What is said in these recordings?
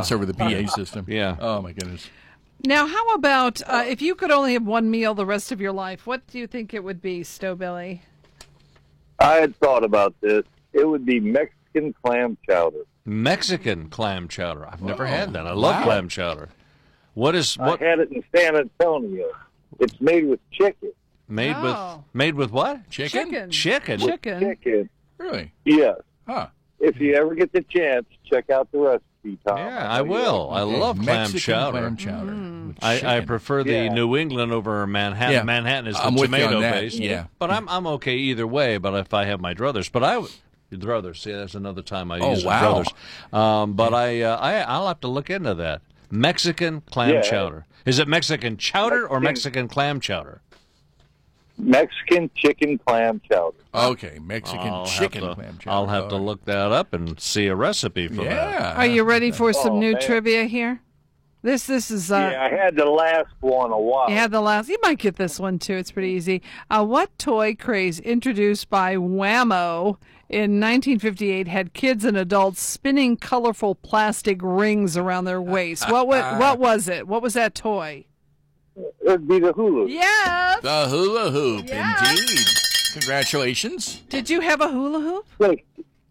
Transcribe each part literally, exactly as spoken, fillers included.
announce over the P A system. Yeah. Oh, my goodness. Now, how about uh, if you could only have one meal the rest of your life, what do you think it would be, Stowbilly? I had thought about this. It would be Mexican clam chowder. Mexican clam chowder. I've never Whoa. had that. I love Wow. clam chowder. What is what I had it in San Antonio. It's made with chicken. made Oh. with made with what? Chicken? Chicken. Chicken. Chicken. Chicken. Really? Yes. Huh. If you ever get the chance, check out the recipe, Tom. Yeah, I will. I Okay. love clam Mexican chowder. clam chowder. Mm. with I, I chicken. prefer the Yeah. New England over Manhattan. Yeah. Manhattan is the I'm with you on tomato that, based. yeah. But I'm I'm okay either way. But if I have my druthers, but I would- druthers. See, that's another time I Oh, use the wow. druthers. Um, but I uh, I I'll have to look into that. Mexican clam Yeah. chowder. Is it Mexican chowder or Mexican- Mexican clam chowder? Mexican chicken clam chowder. Okay, Mexican I'll chicken have to, clam chowder. I'll have to All right. look that up and see a recipe for that. Yeah. Are you ready for some Oh, new man. trivia here? This this is uh, yeah, I had the last one a while. you had the last. You might get this one too. It's pretty easy. Uh, what toy craze introduced by Whammo in nineteen fifty-eight had kids and adults spinning colorful plastic rings around their waist? What wa- what was it? What was that toy? It'd be the hula. Yes. The hula hoop, Yeah. indeed. Congratulations. Did you have a hula hoop? Wait.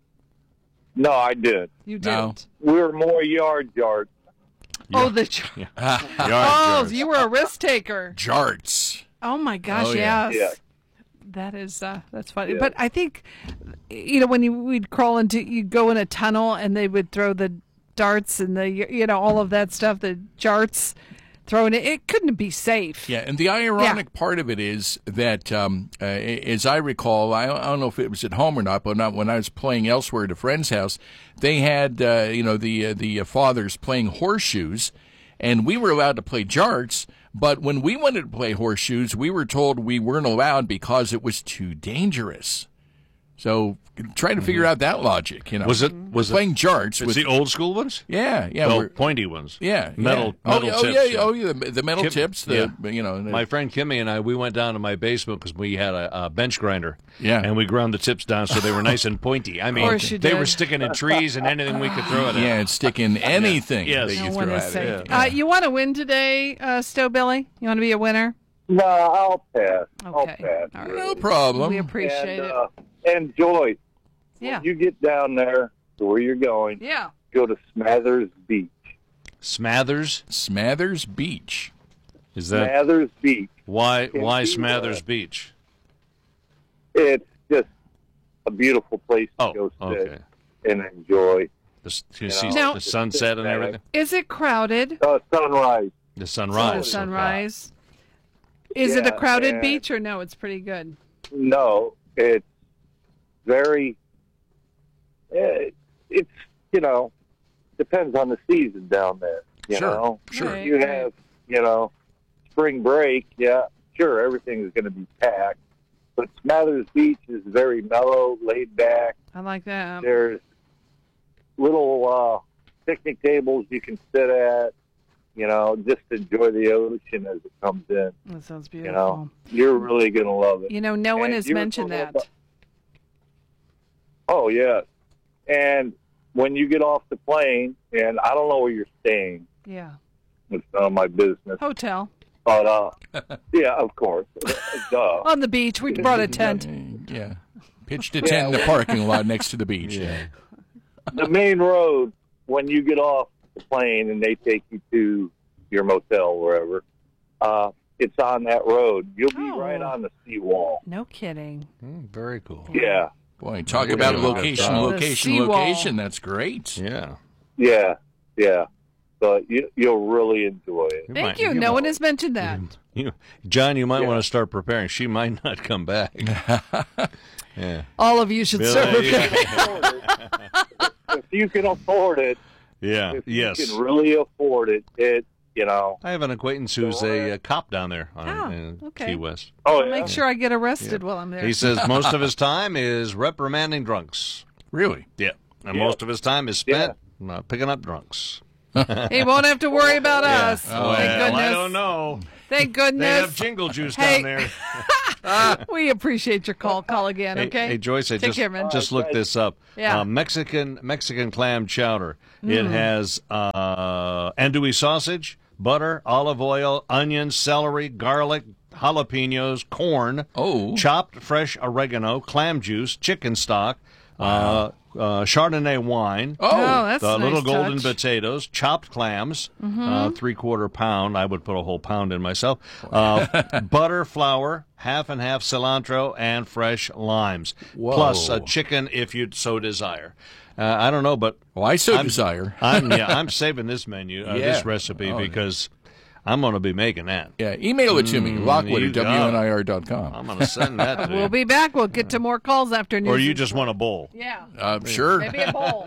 No, I did. You No. didn't. We were more yard yards. Oh, the. Yard Oh, jars. you were a risk taker. Jarts. Oh my gosh, Oh, yeah. yes. Yeah. That is uh, that's funny. Yeah. But I think, you know, when you we'd crawl into, you go in a tunnel and they would throw the darts and the, you know, all of that stuff, the jarts, throwing it. It couldn't be safe. Yeah, and the ironic part of it is that, um, uh, as I recall, I, I don't know if it was at home or not, but not when I was playing elsewhere at a friend's house, they had, uh, you know, the uh, the uh, fathers playing horseshoes, and we were allowed to play jarts. But when we wanted to play horseshoes, we were told we weren't allowed because it was too dangerous. So trying to figure out that logic, you know. Was it was it playing jarts it's with the old school ones? yeah, yeah, Well, we're- pointy ones. yeah, Metal yeah. metal oh, oh, tips. yeah, oh yeah, the, the metal Kim- tips, the yeah. you know, the, My friend Kimmy and I, we went down to my basement because we had a, a bench grinder. Yeah. And we ground the tips down so they were nice and pointy. I mean, course you they did. were sticking in trees and anything we could throw at it. yeah, and stick in anything Yes. that you No one throw is at it. safe. Yeah. Uh, you want to win today, uh, Stowbilly? You want to be a winner? No, I'll pass. I'll Okay. pass. All right. No problem. We appreciate and, it. uh, and Joyce, Yeah. when you get down there to where you're going, Yeah. go to Smathers Beach. Smathers? Smathers Beach. Is that Smathers Beach. why? Can Why you, Smathers uh, Beach? It's just a beautiful place to Oh, go sit okay. and enjoy. The, s- you You see know- the sunset and everything. Is it crowded? Uh, sunrise. The The sunrise. sunrise. Is it a Yeah, crowded and- beach or no? It's pretty good. No, it's very. eh, It's you know depends on the season down there. You Sure, know, sure. Right, you right. have you know spring break. Yeah, sure, everything is going to be packed. But Smathers Beach is very mellow, laid back. I like that. There's little uh, picnic tables you can sit at. You know, just enjoy the ocean as it comes in. That sounds You beautiful. know, you're really going to love it. You know, no one And has you were mentioned talking that. about- Oh, yeah. And when you get off the plane, and I don't know where you're staying, Yeah. it's none of my business. Hotel. But, uh, yeah, of course. Duh. On the beach. We brought a tent. Uh, yeah. Pitched a tent in the parking lot next to the beach. Yeah. The main road, when you get off the plane and they take you to your motel, wherever, uh, it's on that road. You'll be Oh. right on the seawall. No kidding. Mm, very cool. Yeah, Boy, talk Yeah, about yeah. location, The location, seawall. location. That's great. Yeah. yeah, yeah. But you, you'll really enjoy it. You Thank might- you. No might- one has mentioned that. You, John, you might Yeah. want to start preparing. She might not come back. Yeah. All of you should Bill, serve. yeah. If you can afford it, Yeah. if Yes. you can really afford it, it, you know. I have an acquaintance who's a, uh cop down there on, Oh, in okay. Key West. Oh, yeah. Make sure I get arrested while I'm there. He says most of his time is reprimanding drunks. Really? Yeah. And Yeah. most of his time is spent uh, picking up drunks. He won't have to worry about Yeah. us. Well, Thank goodness. I don't know. Thank goodness. They have jingle juice Hey. down there. We appreciate your call. Call again, Hey, okay? hey, Joyce, I Take just care, man. just looked this up. Yeah. Uh, Mexican Mexican clam chowder. It has uh, andouille sausage, butter, olive oil, onions, celery, garlic, jalapenos, corn, Oh. chopped fresh oregano, clam juice, chicken stock, uh, uh, Chardonnay wine. Oh, that's the a nice little golden touch. potatoes, chopped clams, uh, three quarter pound. I would put a whole pound in myself. Uh, butter, flour, half and half cilantro, and fresh limes. Whoa. Plus a chicken if you so desire. Uh, I don't know, but Well, I so I'm- desire. I'm yeah, I'm saving this menu, uh, Yeah. this recipe Oh, yeah. because I'm going to be making that. Yeah, email it to me, Lockwood you at got it. W N I R dot com. I'm going to send that to We'll you. be back. We'll get to more calls after news. Or you and just sport. want a bowl. Yeah. Uh, sure. Maybe a bowl.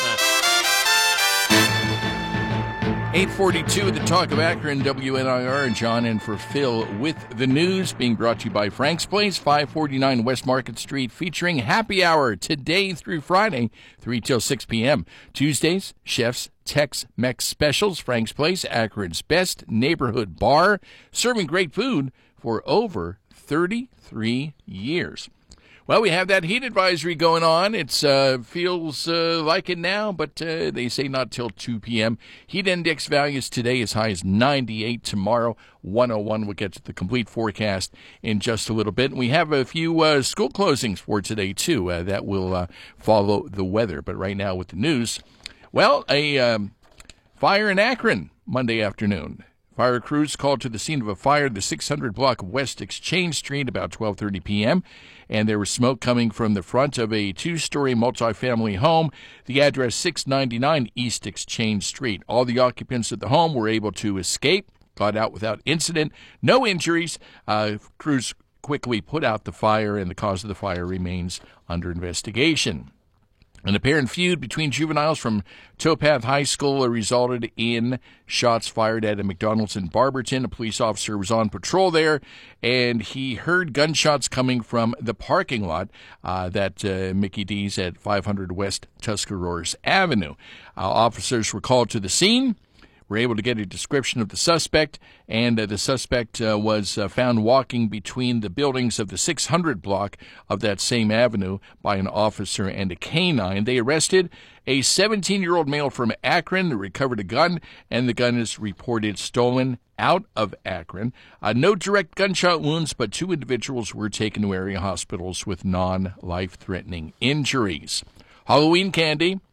eight forty-two at the Talk of Akron, W N I R, and John in for Phil with the news, being brought to you by Frank's Place, five forty-nine West Market Street, featuring happy hour today through Friday, three till six p.m. Tuesdays, Chef's Tex-Mex Specials, Frank's Place, Akron's best neighborhood bar, serving great food for over thirty-three years. Well, we have that heat advisory going on. It uh, feels uh, like it now, but uh, they say not till two p.m. Heat index values today as high as ninety-eight. Tomorrow, one oh one. We'll get to the complete forecast in just a little bit. And we have a few uh, school closings for today, too. Uh, that will uh, follow the weather. But right now with the news, well, a um, fire in Akron Monday afternoon. Fire crews called to the scene of a fire at the six hundred block of West Exchange Street about twelve thirty p.m., and there was smoke coming from the front of a two-story multifamily home, the address six ninety-nine East Exchange Street. All the occupants of the home were able to escape, got out without incident, no injuries. Uh, crews quickly put out the fire, and the cause of the fire remains under investigation. An apparent feud between juveniles from Towpath High School resulted in shots fired at a McDonald's in Barberton. A police officer was on patrol there, and he heard gunshots coming from the parking lot uh, that uh, Mickey D's at five hundred West Tuscaroras Avenue. Uh, officers were called to the scene. Were able to get a description of the suspect, and uh, the suspect uh, was uh, found walking between the buildings of the six hundred block of that same avenue by an officer and a canine. They arrested a seventeen-year-old male from Akron who recovered a gun, and the gun is reported stolen out of Akron. Uh, no direct gunshot wounds, but two individuals were taken to area hospitals with non-life-threatening injuries. Halloween candy,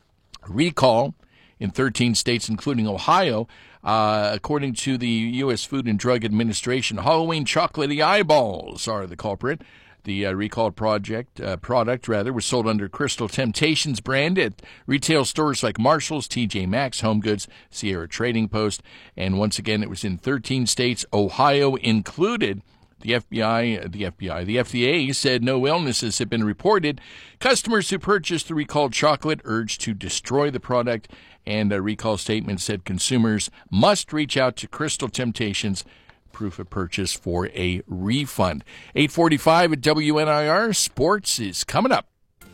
recall in thirteen states, including Ohio. Uh, according to the U S Food and Drug Administration, Halloween chocolatey eyeballs are the culprit. The uh, recalled project uh, product rather was sold under Crystal Temptations brand at retail stores like Marshall's, T J Maxx, Home Goods, Sierra Trading Post, and once again it was in thirteen states, Ohio included. The F B I, the F B I, the F D A said no illnesses have been reported. Customers who purchased the recalled chocolate urged to destroy the product, and a recall statement said consumers must reach out to Crystal Temptations, proof of purchase, for a refund. eight forty-five at W N I R. Sports is coming up.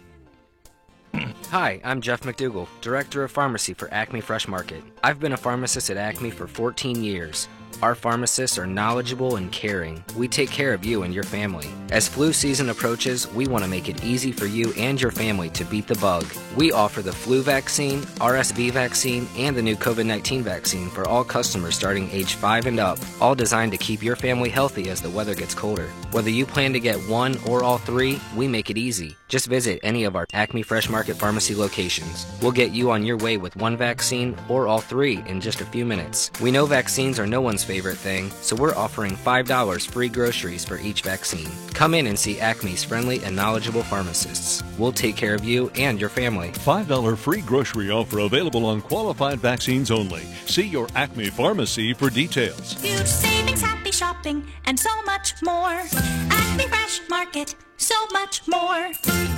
Hi, I'm Jeff McDougall, Director of Pharmacy for Acme Fresh Market. I've been a pharmacist at Acme for fourteen years. Our pharmacists are knowledgeable and caring. We take care of you and your family. As flu season approaches, we want to make it easy for you and your family to beat the bug. We offer the flu vaccine, R S V vaccine, and the new COVID nineteen vaccine for all customers starting age five and up, all designed to keep your family healthy as the weather gets colder. Whether you plan to get one or all three, we make it easy. Just visit any of our Acme Fresh Market Pharmacy locations. We'll get you on your way with one vaccine or all three in just a few minutes. We know vaccines are no one's favorite thing, so we're offering five dollars free groceries for each vaccine. Come in and see Acme's friendly and knowledgeable pharmacists. We'll take care of you and your family. five dollars free grocery offer available on qualified vaccines only. See your Acme pharmacy for details. Huge savings, happy shopping, and so much more. Acme Fresh Market, so much more.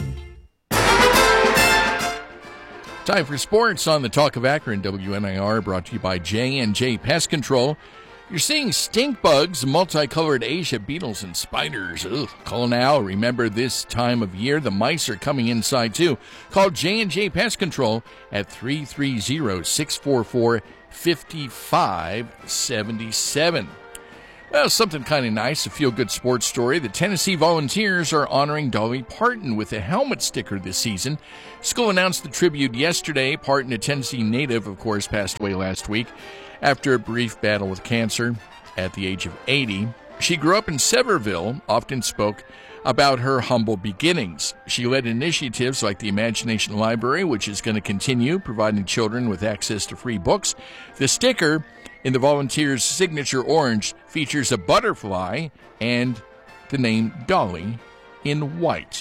Time for sports on the Talk of Akron, W N I R, brought to you by J and J Pest Control. You're seeing stink bugs, multicolored Asia beetles, and spiders. Ugh. Call now. Remember, this time of year, the mice are coming inside, too. Call J and J Pest Control at three three zero, six four four, five five seven seven. Well, something kind of nice, a feel-good sports story. The Tennessee Volunteers are honoring Dolly Parton with a helmet sticker this season. School announced the tribute yesterday. Parton, a Tennessee native, of course, passed away last week after a brief battle with cancer at the age of eighty. She grew up in Sevierville, often spoke about her humble beginnings. She led initiatives like the Imagination Library, which is going to continue providing children with access to free books. The sticker in the Volunteers' signature orange features a butterfly and the name Dolly in white.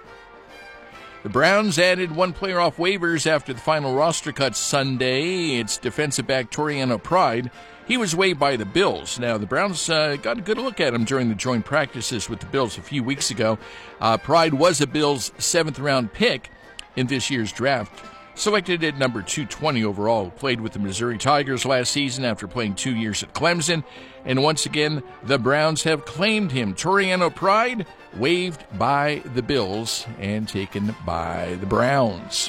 The Browns added one player off waivers after the final roster cut Sunday. It's defensive back Toriano Pride. He was waived by the Bills. Now, the Browns uh, got a good look at him during the joint practices with the Bills a few weeks ago. Uh, Pride was a Bills' seventh-round pick in this year's draft. Selected at number two twenty overall, played with the Missouri Tigers last season after playing two years at Clemson. And once again, the Browns have claimed him. Toriano Pride, waived by the Bills and taken by the Browns.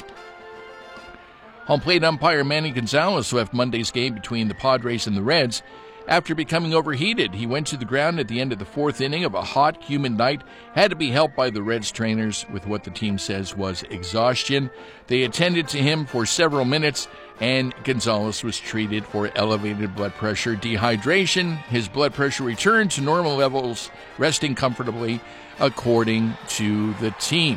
Home plate umpire Manny Gonzalez left Monday's game between the Padres and the Reds after becoming overheated. He went to the ground at the end of the fourth inning of a hot, humid night, had to be helped by the Reds trainers with what the team says was exhaustion. They attended to him for several minutes, and Gonzalez was treated for elevated blood pressure, dehydration. His blood pressure returned to normal levels, resting comfortably, according to the team.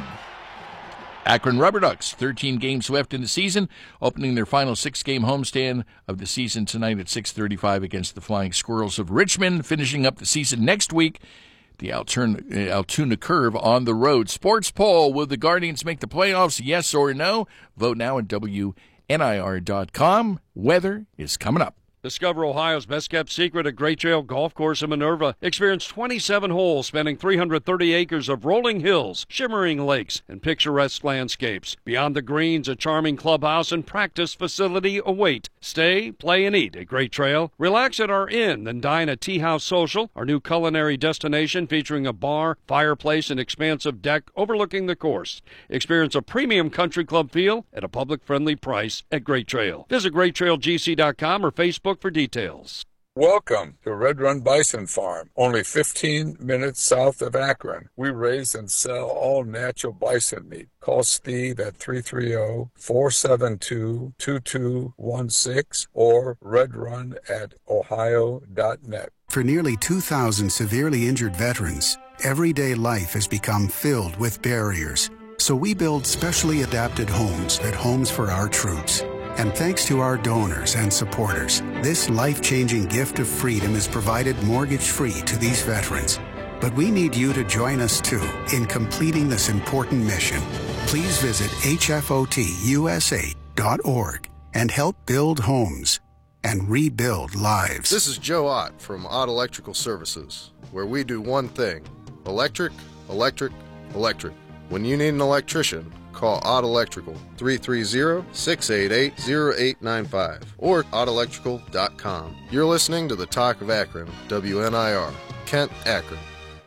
Akron Rubber Ducks, thirteen games left in the season, opening their final six-game homestand of the season tonight at six thirty-five against the Flying Squirrels of Richmond, finishing up the season next week, the Altoona, Altoona Curve on the road. Sports poll, will the Guardians make the playoffs, yes or no? Vote now at W N I R dot com. Weather is coming up. Discover Ohio's best-kept secret at Great Trail Golf Course in Minerva. Experience twenty-seven holes spanning three hundred thirty acres of rolling hills, shimmering lakes, and picturesque landscapes. Beyond the greens, a charming clubhouse and practice facility await. Stay, play, and eat at Great Trail. Relax at our inn, then dine at Tea House Social, our new culinary destination featuring a bar, fireplace, and expansive deck overlooking the course. Experience a premium country club feel at a public-friendly price at Great Trail. Visit great trail g c dot com or Facebook for details. Welcome to Red Run Bison Farm, only fifteen minutes south of Akron. We raise and sell all natural bison meat. Call Steve at three three zero, four seven two, two two one six or redrun at ohio dot net. For nearly two thousand severely injured veterans, everyday life has become filled with barriers. So we build specially adapted homes at Homes for Our Troops. And thanks to our donors and supporters, this life-changing gift of freedom is provided mortgage-free to these veterans. But we need you to join us, too, in completing this important mission. Please visit H F O T U S A dot org and help build homes and rebuild lives. This is Joe Ott from Ott Electrical Services, where we do one thing: electric, electric, electric. When you need an electrician, call Ott Electrical, three three zero, six eight eight, zero eight nine five, or ott electrical dot com. You're listening to the Talk of Akron, W N I R, Kent, Akron.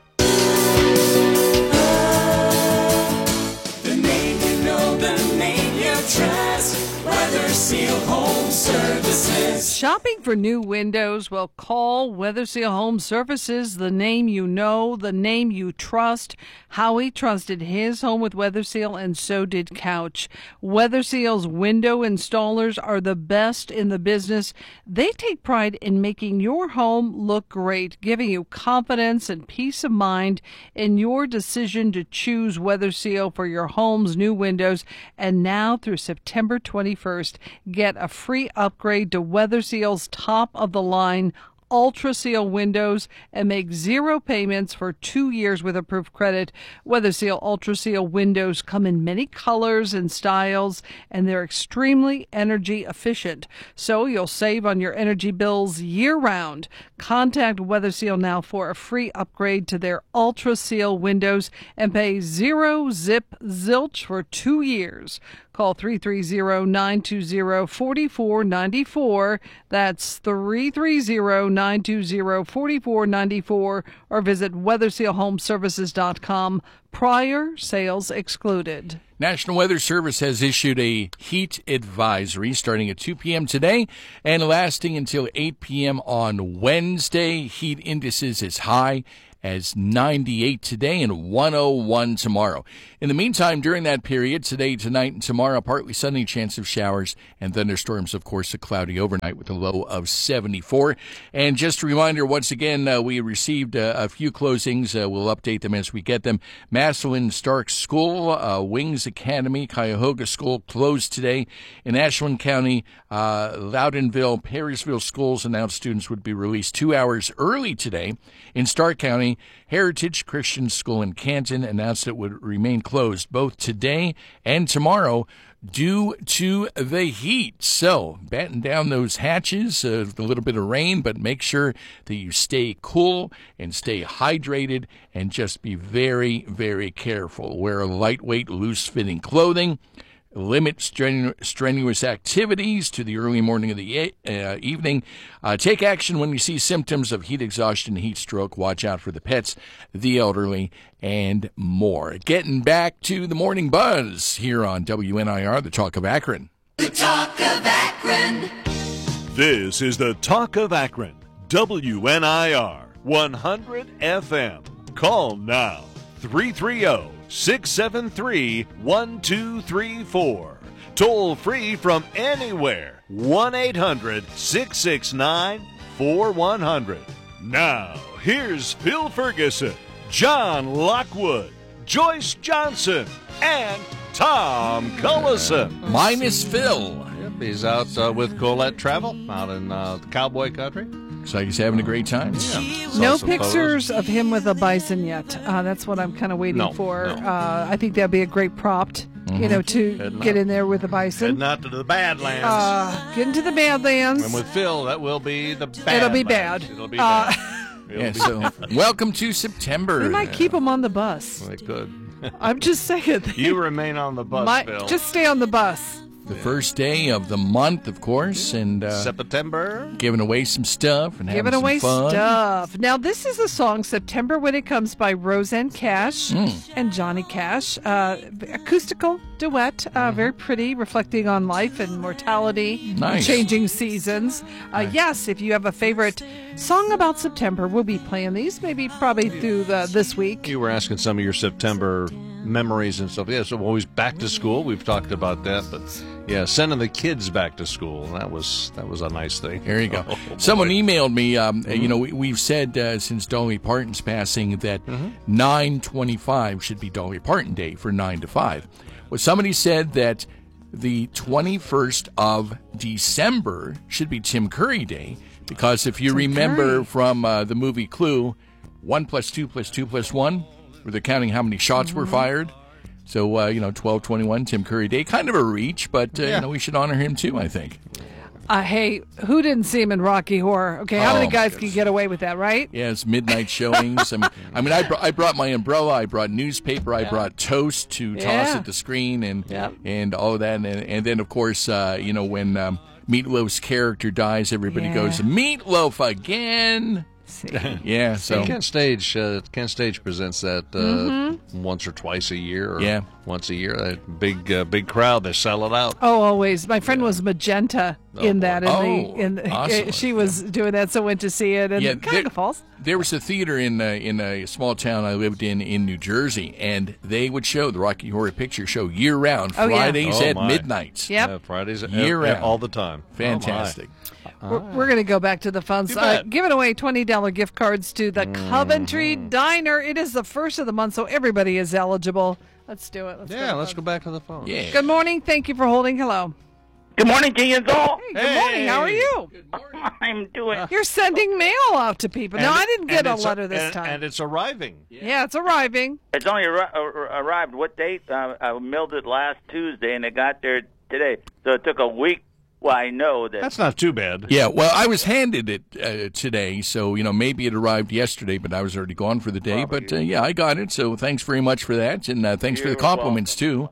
The name you know, the name you trust, Weather Seal Home Services. Shopping for new windows? Well, call Weather Seal Home Services, the name you know, the name you trust. Howie trusted his home with Weather Seal, and so did Couch. Weather Seal's window installers are the best in the business. They take pride in making your home look great, giving you confidence and peace of mind in your decision to choose Weather Seal for your home's new windows. And now through September twenty-first, get a free upgrade to Weather Seal's top-of-the-line Ultra Seal windows and make zero payments for two years with approved credit. Weather Seal Ultra Seal windows come in many colors and styles, and they're extremely energy efficient, so you'll save on your energy bills year-round. Contact Weather Seal now for a free upgrade to their Ultra Seal windows and pay zero zip zilch for two years. Call three three zero, nine two zero, four four nine four. That's three three zero, nine two zero, four four nine four, or visit weather seal home services dot com. Prior sales excluded. National Weather Service has issued a heat advisory starting at two p.m. today and lasting until eight p.m. on Wednesday. Heat indices as high as ninety-eight today and one oh one tomorrow. In the meantime, during that period, today, tonight, and tomorrow, partly sunny, chance of showers and thunderstorms. Of course, a cloudy overnight with a low of seventy-four. And just a reminder, once again, uh, we received uh, a few closings. Uh, we'll update them as we get them. Massillon Stark School, uh, Wings Academy, Cuyahoga School closed today. In Ashland County, uh, Loudonville, Perrysville schools announced students would be released two hours early today. In Stark County, Heritage Christian School in Canton announced it would remain closed both today and tomorrow due to the heat. So, batten down those hatches, uh, a little bit of rain, but make sure that you stay cool and stay hydrated and just be very, very careful. Wear lightweight, loose-fitting clothing. Limit strenu- strenuous activities to the early morning of the e- uh, evening. Uh, take action when you see symptoms of heat exhaustion, heat stroke. Watch out for the pets, the elderly, and more. Getting back to the morning buzz here on W N I R, the Talk of Akron. The Talk of Akron. This is the Talk of Akron. W N I R one hundred F M. Call now. three three zero, six seven three, one two three four. Toll free from anywhere. one eight hundred, six six nine, four one zero zero. Now, here's Phil Ferguson, John Lockwood, Joyce Johnson, and Tom Cullison. Minus Phil. Yep, he's out uh, with Colette Travel out in uh, the cowboy country. Looks like he's having a great time. Yeah. No Saw some pictures photos. of him with a bison yet. Uh, that's what I'm kind of waiting No, for. no. Uh, I think that'd be a great prop, you know, to Heading get out. in there with the bison. Heading out to the Badlands. Uh, get into the Badlands. and with Phil, that will be the bad. It'll be lands. bad. It'll be Uh, bad. It'll Yeah, be so different. welcome to September. we might keep him on the bus. They could. I'm just saying. You remain on the bus, Might- Phil. just stay on the bus. The first day of the month, of course, and uh, September. giving away some stuff and having Giving some away fun. stuff. Now, this is the song September When It Comes by Roseanne Cash Mm. and Johnny Cash. Uh, acoustical duet, uh, very pretty, reflecting on life and mortality, Nice. changing seasons. Uh, yes, if you have a favorite song about September, we'll be playing these maybe probably through the, this week. You were asking some of your September memories and stuff. Yeah, so always back to school. We've talked about that, but yeah, sending the kids back to school. That was that was a nice thing. There you go. Oh, Someone boy. emailed me. Um, You know, we, we've said uh, since Dolly Parton's passing that nine twenty-five should be Dolly Parton Day for nine to five. Well, somebody said that the twenty-first of December should be Tim Curry Day because if you Tim remember Curry. from uh, the movie Clue, one plus two plus two plus one, where they're counting how many shots were fired. So, uh, you know, twelve twenty-one, Tim Curry Day. Kind of a reach, but, uh, Yeah. you know, we should honor him too, I think. Uh, hey, who didn't see him in Rocky Horror? Okay, how Oh, many my guys goodness. can get away with that, right? Yes, midnight showings. I mean, I, mean I, br- I brought my umbrella, I brought newspaper, I brought toast to toss Yeah. at the screen, and Yep. and all of that, and, and then of course, uh, you know, when um, Meatloaf's character dies, everybody Yeah. goes Meatloaf again. See. Yeah, so Kent Stage, uh, Kent Stage presents that uh, Mm-hmm. once or twice a year. Or Yeah. once a year. That big, uh, big crowd. They sell it out. Oh, always. My friend was Magenta in boy. that. In Oh, the, in the, awesome. she was doing that, so went to see it. And Yeah, kind there- of false. there was a theater in uh, in a small town I lived in in New Jersey, and they would show the Rocky Horror Picture Show year round, Oh, yeah. Fridays Oh, at my. midnight. Yep. Uh, Fridays Year uh, round. all the time. Fantastic. We're, we're going to go back to the fun You side. bet. Giving away twenty dollars gift cards to the Mm-hmm. Coventry Diner. It is the first of the month, so everybody is eligible. Let's do it. Let's Oh, go yeah, to the let's phone. go back to the phone. Yeah. Good morning. Thank you for holding. Hello. Good morning to you all. Hey, good morning. How are you? I'm doing. You're sending mail out to people. No, And I it- didn't get and a it's letter this and- time. And it's arriving. yeah, it's arriving. It's only arri- ar- arrived. What date? Uh, I mailed it last Tuesday, and it got there today. So it took a week. Well, I know that. That's not too bad. Yeah, well, I was handed it uh, today, so, you know, maybe it arrived yesterday, but I was already gone for the day. But, uh, yeah, I got it, so thanks very much for that, and uh, thanks for the You're compliments, too.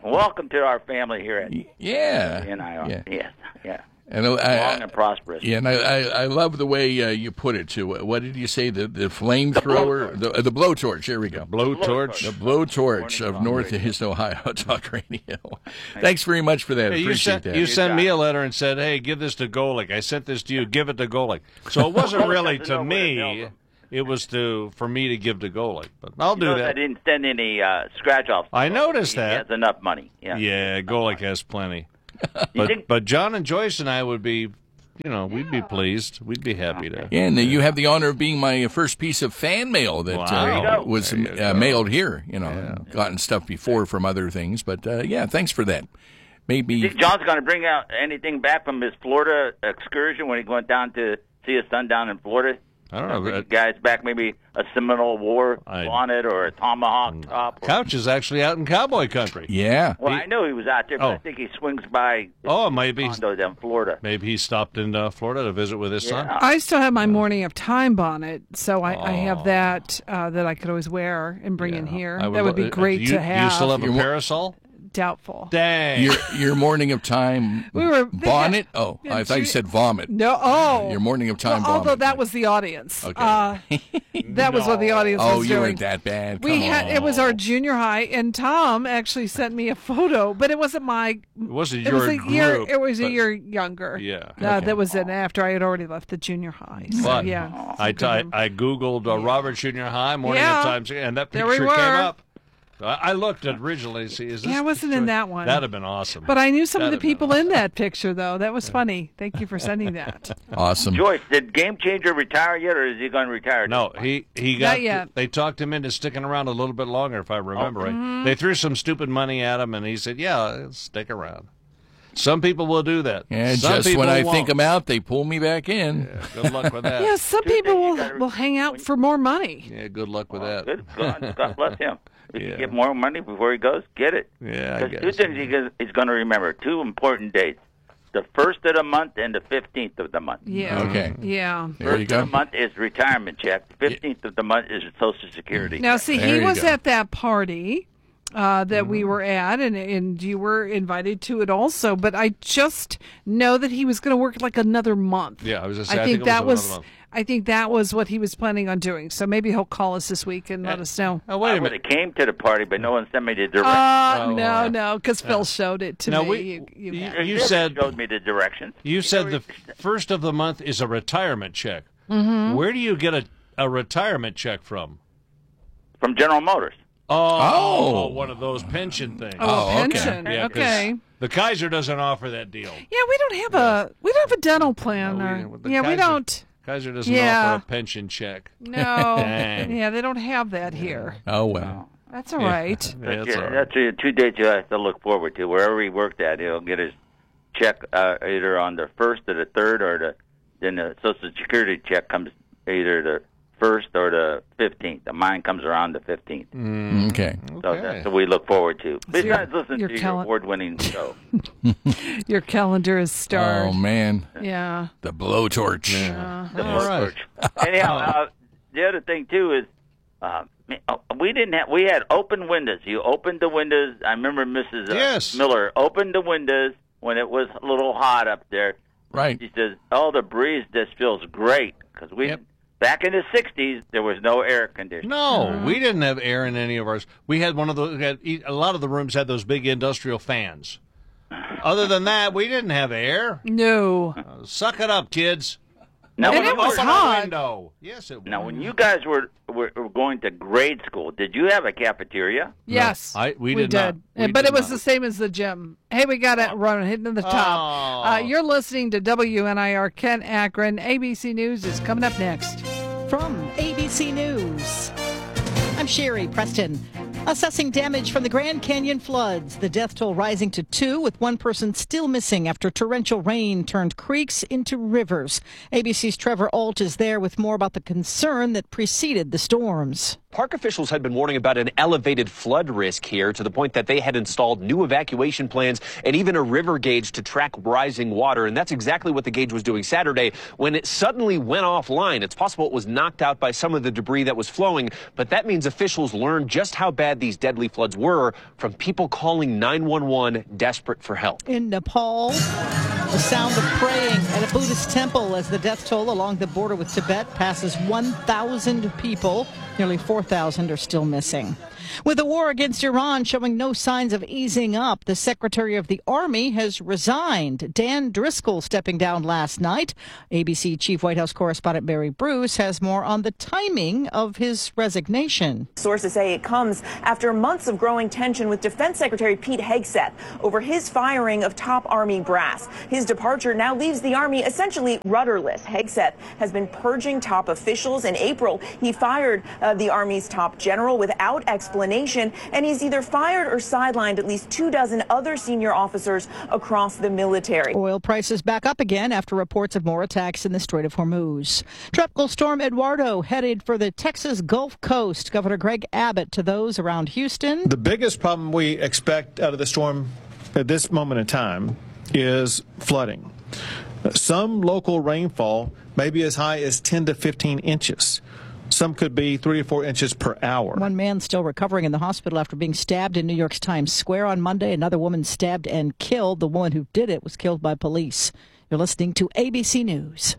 welcome to our family here at Yeah. N I R. Yeah. Yes, yeah. And I, Long I, and prosperous. yeah, and I, I, I love the way uh, you put it, too. What did you say? The the flamethrower? The, the, the blowtorch. Here we go. Blowtorch. The blowtorch of Northeast Ohio Talk Radio. Thanks very much for that. Hey, you Appreciate sent, that. you sent me a letter and said, hey, give this to Golick. I sent this to you. Give it to Golick. So it wasn't really to me. It was to for me to give to Golick. But I'll do You know, that. I didn't send any uh, scratch-offs. I noticed he that. He has enough money. Yeah. Yeah, Golick has plenty. You But think- but John and Joyce and I would be, you know, we'd be pleased. We'd be happy to. Yeah, and uh, you have the honor of being my first piece of fan mail that Wow. uh, was There you uh, go. mailed here. You know, gotten stuff before from other things, but uh, yeah, thanks for that. Maybe You think John's going to bring out anything back from his Florida excursion when he went down to see his son down in Florida? I don't know. Bring you That, guys back maybe a Seminole War I- bonnet or a tomahawk top. Or, Couch is actually out in cowboy country. yeah. well, I know he was out there, but Oh. I think he swings by Oh, maybe condo down in Florida. maybe he stopped in uh, Florida to visit with his son. Yeah. I still have my morning of time bonnet, so I, I have Oh. that uh, that I could always wear and bring in here. I that would be lo- great you, to have. You still have a You're- parasol? Doubtful. Dang. Your your morning of time We were- they bonnet. had- Oh, yeah, I thought you she- said vomit. No, oh. Your morning of time Well, although vomit. that was the audience. Okay. Uh, that was what the audience Oh, was you doing. weren't that bad. We Come had on. it was our junior high, and Tom actually sent me a photo, but it wasn't my. It wasn't It your was a group. year. It was a but- year younger. Yeah. Uh, That was in after I had already left the junior high. So But yeah, I, t- I, I Googled uh, Robert Junior High, morning Yeah. of times, and that There picture we were. came up. I, I looked at originally to see, is this Yeah, I wasn't in that one. That'd have been awesome. But I knew some of the That'd have been people in that picture, though. That was funny. Thank you for sending that. Awesome. Joyce, did Game Changer retire yet, or is he going to retire? No, he he got. Not yet. They talked him into sticking around a little bit longer, if I remember right. Mhm. They threw some stupid money at him, and he said, "Yeah, stick around." Some people will do that. Yeah, Some just people when I won't. think I'm out, they pull me back in. Yeah, good luck with that. Yeah, some people will, will hang out for more money. Yeah, good luck with that. Good God, God bless him. If Yeah. you get more money before he goes, get it. Yeah, I Because two guess. things he goes- he's going to remember, two important dates. The first of the month and the fifteenth of the month. Yeah. Okay. Yeah. There First you of go. the month is retirement check. The fifteenth of the month is Social Security. Now, see, There he you was go. at that party uh, that we were at, and and you were invited to it also. But I just know that he was going to work like another month. Yeah, I was just. I saying, think it that was. was. another month. I think that was what he was planning on doing. So maybe he'll call us this week and let us know. Oh, wait I a would minute. have came to the party, but no one sent me the directions. Uh, Oh, no, uh, no, because Phil showed it to Now, me. we- You- you- you- He you never said- showed me the directions. You said the first of the month is a retirement check. Mm-hmm. Where do you get a, a retirement check from? From General Motors. Oh, Oh. one of those pension things. Oh, okay. pension. Yeah, 'cause Okay. The Kaiser doesn't offer that deal. Yeah, we don't have a we don't have a dental plan. No, we- or, with the yeah, we Kaiser- don't. Kaiser doesn't Yeah. offer a pension check. No. Dang. Yeah, they don't have that here. Oh well. That's all right. Yeah, That's, that's your- all right. that's your two dates you have to look forward to. Wherever he worked at, he'll get his check uh, either on the first or the third, or the then the Social Security check comes either the first or the fifteenth. Mine comes around the fifteenth. Okay. So Okay. that's what we look forward to. Besides listening your to your calen- award-winning show. Your calendar is starred. Oh man, Yeah. the blowtorch. The All right. Anyhow, uh, the other thing too is uh, we didn't have we had open windows. You opened the windows. I remember Missus Uh, Yes. Miller opened the windows when it was a little hot up there. Right. She says, "Oh, the breeze just feels great," because we Yep. back in the sixties there was no air conditioning. No, we didn't have air in any of ours. We had one of those. We had, a lot of the rooms had those big industrial fans. Other than that, we didn't have air. No. Uh, suck it up, kids. Now, And when it you was were- Open the hot. window. Yes, it was. now when you guys were, were were going to grade school, did you have a cafeteria? Yes. I- we we did not. We but did it was not. the same as the gym. Hey, we got it run hitting to the top. Oh. Uh, you're listening to W N I R Kent Akron. A B C News is coming up next. From A B C News, I'm Sherry Preston. Assessing damage from the Grand Canyon floods. The death toll rising to two, with one person still missing after torrential rain turned creeks into rivers. A B C's Trevor Alt is there with more about the concern that preceded the storms. Park officials had been warning about an elevated flood risk here, to the point that they had installed new evacuation plans and even a river gauge to track rising water. And that's exactly what the gauge was doing Saturday when it suddenly went offline. It's possible it was knocked out by some of the debris that was flowing, but that means officials learned just how bad bad these deadly floods were from people calling nine one one desperate for help. In Nepal, the sound of praying at a Buddhist temple as the death toll along the border with Tibet passes one thousand people. Nearly four thousand are still missing. With the war against Iran showing no signs of easing up, the Secretary of the Army has resigned. Dan Driscoll stepping down last night. A B C Chief White House correspondent Mary Bruce has more on the timing of his resignation. Sources say it comes after months of growing tension with Defense Secretary Pete Hegseth over his firing of top Army brass. His departure now leaves the Army essentially rudderless. Hegseth has been purging top officials. In April, he fired uh, the Army's top general without explanation. And he's either fired or sidelined at least two dozen other senior officers across the military. Oil prices back up again after reports of more attacks in the Strait of Hormuz. Tropical storm Eduardo headed for the Texas Gulf Coast. Governor Greg Abbott to those around Houston. The biggest problem we expect out of the storm at this moment in time is flooding. Some local rainfall may be as high as ten to fifteen inches. Some could be three or four inches per hour. One man still recovering in the hospital after being stabbed in New York's Times Square on Monday. Another woman stabbed and killed. The woman who did it was killed by police. You're listening to A B C News.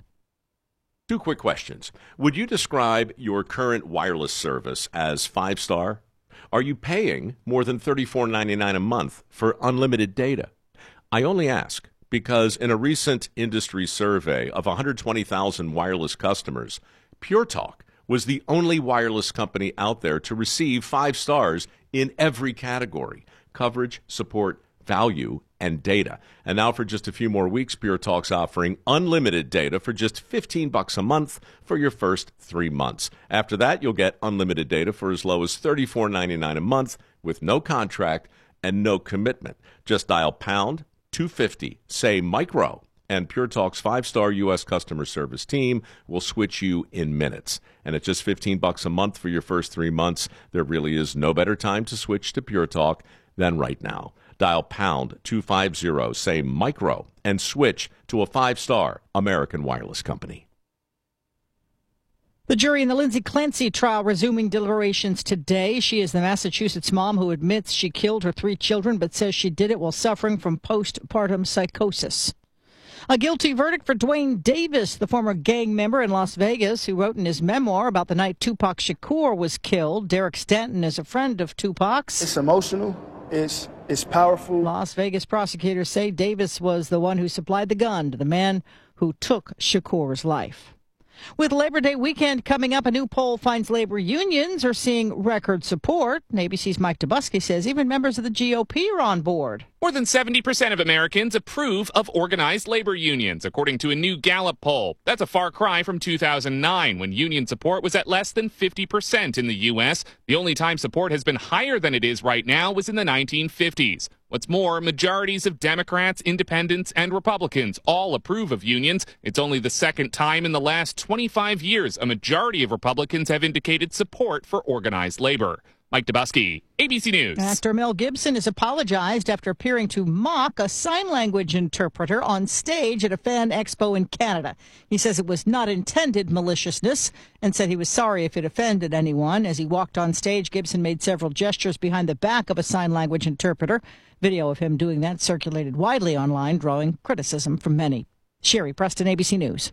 Two quick questions. Would you describe your current wireless service as five-star? Are you paying more than thirty-four ninety-nine a month for unlimited data? I only ask because in a recent industry survey of one hundred twenty thousand wireless customers, Pure Talk was the only wireless company out there to receive five stars in every category: coverage, support, value, and data. And now for just a few more weeks, Pure Talk's offering unlimited data for just fifteen bucks a month for your first three months. After that, you'll get unlimited data for as low as thirty-four ninety-nine a month with no contract and no commitment. Just dial pound two fifty, say micro, and Pure Talk's five-star U S customer service team will switch you in minutes. And at just fifteen bucks a month for your first three months, there really is no better time to switch to Pure Talk than right now. Dial pound two fifty, say micro, and switch to a five-star American wireless company. The jury in the Lindsay Clancy trial resuming deliberations today. She is the Massachusetts mom who admits she killed her three children but says she did it while suffering from postpartum psychosis. A guilty verdict for Dwayne Davis, the former gang member in Las Vegas who wrote in his memoir about the night Tupac Shakur was killed. Derek Stanton is a friend of Tupac's. It's emotional. It's, it's powerful. Las Vegas prosecutors say Davis was the one who supplied the gun to the man who took Shakur's life. With Labor Day weekend coming up, a new poll finds labor unions are seeing record support. And A B C's Mike Dubusky says even members of the G O P are on board. More than seventy percent of Americans approve of organized labor unions, according to a new Gallup poll. That's a far cry from two thousand nine, when union support was at less than fifty percent in the U S. The only time support has been higher than it is right now was in the nineteen fifties. What's more, majorities of Democrats, Independents, and Republicans all approve of unions. It's only the second time in the last twenty-five years a majority of Republicans have indicated support for organized labor. Mike Dubusky, A B C News. Actor Mel Gibson has apologized after appearing to mock a sign language interpreter on stage at a fan expo in Canada. He says it was not intended maliciousness and said he was sorry if it offended anyone. As he walked on stage, Gibson made several gestures behind the back of a sign language interpreter. Video of him doing that circulated widely online, drawing criticism from many. Sherry Preston, A B C News.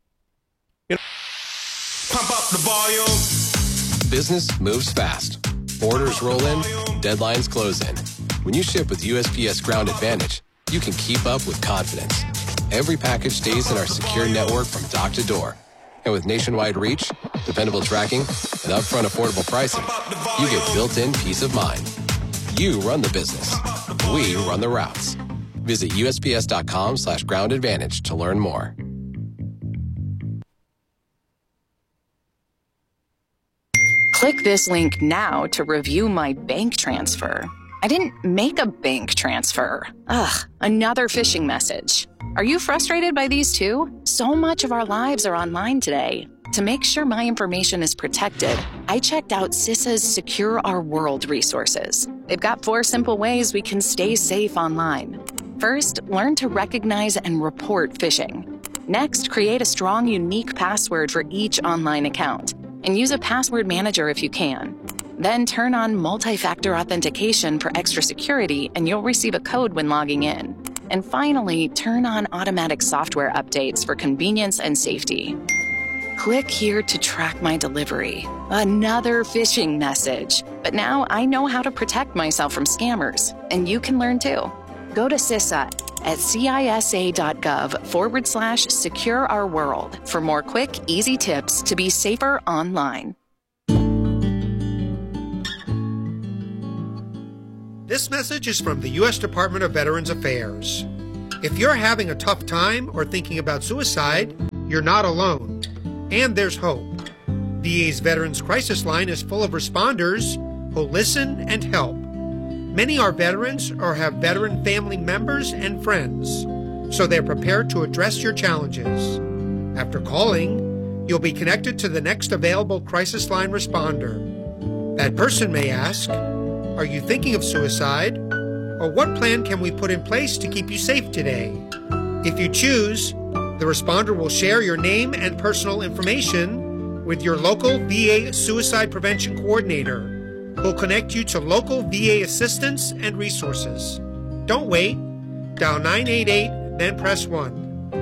Pump up the volume. Business moves fast. Orders roll in, deadlines close in. When you ship with U S P S Ground Advantage, you can keep up with confidence. Every package stays in our secure network from dock to door. And with nationwide reach, dependable tracking, and upfront affordable pricing, you get built-in peace of mind. You run the business. We run the routes. Visit U S P S dot com slash ground advantage to learn more. Click this link now to review my bank transfer. I didn't make a bank transfer. Ugh, another phishing message. Are you frustrated by these too? So much of our lives are online today. To make sure my information is protected, I checked out CISA's Secure Our World resources. They've got four simple ways we can stay safe online. First, learn to recognize and report phishing. Next, create a strong, unique password for each online account. And use a password manager if you can. Then turn on multi-factor authentication for extra security, and you'll receive a code when logging in. And finally, turn on automatic software updates for convenience and safety. Click here to track my delivery. Another phishing message. But now I know how to protect myself from scammers, and you can learn too. Go to CISA at cisa.gov forward slash secure our world for more quick, easy tips to be safer online. This message is from the U S Department of Veterans Affairs. If you're having a tough time or thinking about suicide, you're not alone. And there's hope. V A's Veterans Crisis Line is full of responders who listen and help. Many are veterans or have veteran family members and friends, so they're prepared to address your challenges. After calling, you'll be connected to the next available crisis line responder. That person may ask, are you thinking of suicide? Or what plan can we put in place to keep you safe today? If you choose, the responder will share your name and personal information with your local V A Suicide Prevention Coordinator, who'll connect you to local V A assistance and resources. Don't wait. Dial nine eight eight, then press one.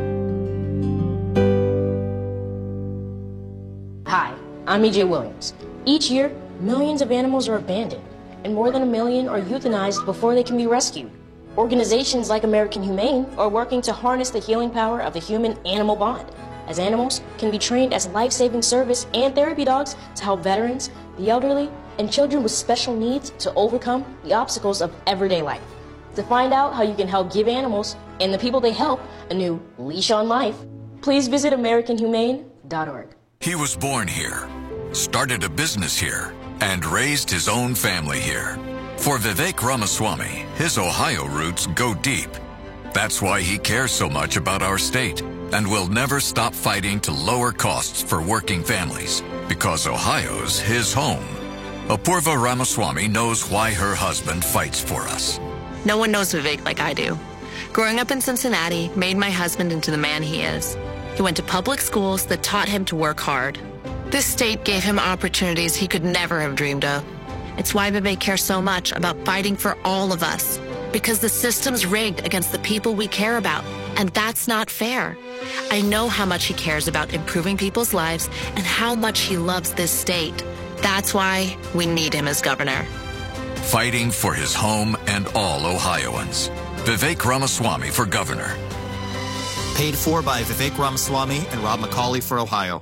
Hi, I'm E J Williams. Each year, millions of animals are abandoned, and more than a million are euthanized before they can be rescued. Organizations like American Humane are working to harness the healing power of the human-animal bond, as animals can be trained as life-saving service and therapy dogs to help veterans, the elderly, and children with special needs to overcome the obstacles of everyday life. To find out how you can help give animals and the people they help a new leash on life, please visit american humane dot org. He was born here, started a business here, and raised his own family here. For Vivek Ramaswamy, his Ohio roots go deep. That's why he cares so much about our state and will never stop fighting to lower costs for working families, because Ohio's his home. Apurva Ramaswamy knows why her husband fights for us. No one knows Vivek like I do. Growing up in Cincinnati made my husband into the man he is. He went to public schools that taught him to work hard. This state gave him opportunities he could never have dreamed of. It's why Vivek cares so much about fighting for all of us, because the system's rigged against the people we care about, and that's not fair. I know how much he cares about improving people's lives and how much he loves this state. That's why we need him as governor. Fighting for his home and all Ohioans. Vivek Ramaswamy for governor. Paid for by Vivek Ramaswamy and Rob McCauley for Ohio.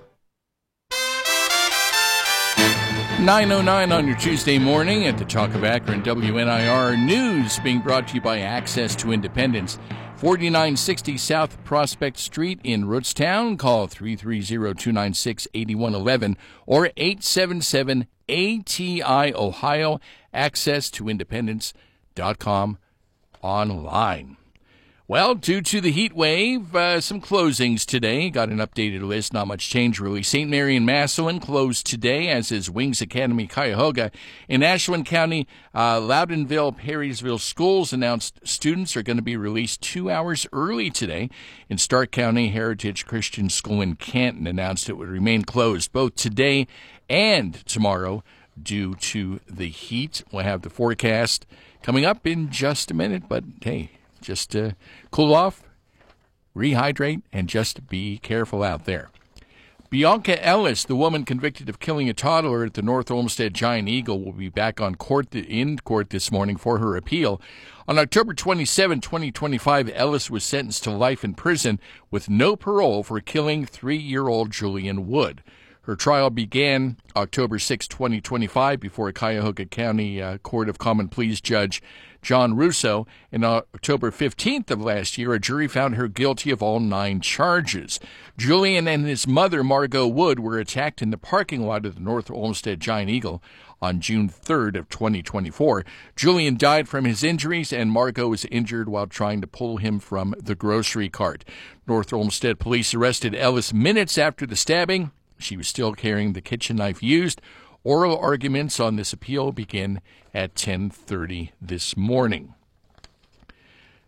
nine oh nine on your Tuesday morning at the Talk of Akron. W N I R News being brought to you by Access to Independence. forty-nine sixty South Prospect Street in Rootstown. Call three three zero, two nine six, eight one one one or eight seven seven A T I Ohio. access to independence dot com online. Well, due to the heat wave, uh, some closings today. Got an updated list, not much change really. Saint Mary in Massillon closed today, as is Wings Academy Cuyahoga. In Ashland County, uh, Loudonville, Perrysville schools announced students are going to be released two hours early today. In Stark County, Heritage Christian School in Canton announced it would remain closed both today and tomorrow due to the heat. We'll have the forecast coming up in just a minute, but hey, just uh, cool off, rehydrate, and just be careful out there. Bianca Ellis, the woman convicted of killing a toddler at the North Olmsted Giant Eagle, will be back on court th- in court this morning for her appeal. On October twenty-seventh, twenty twenty-five, Ellis was sentenced to life in prison with no parole for killing three-year-old Julian Wood. Her trial began October sixth, twenty twenty-five, before a Cuyahoga County uh, Court of Common Pleas judge, John Russo. And on October fifteenth of last year, a jury found her guilty of all nine charges. Julian and his mother, Margot Wood, were attacked in the parking lot of the North Olmsted Giant Eagle on June third of twenty twenty-four. Julian died from his injuries, and Margot was injured while trying to pull him from the grocery cart. North Olmsted police arrested Ellis minutes after the stabbing. She was still carrying the kitchen knife used. Oral arguments on this appeal begin at ten thirty this morning.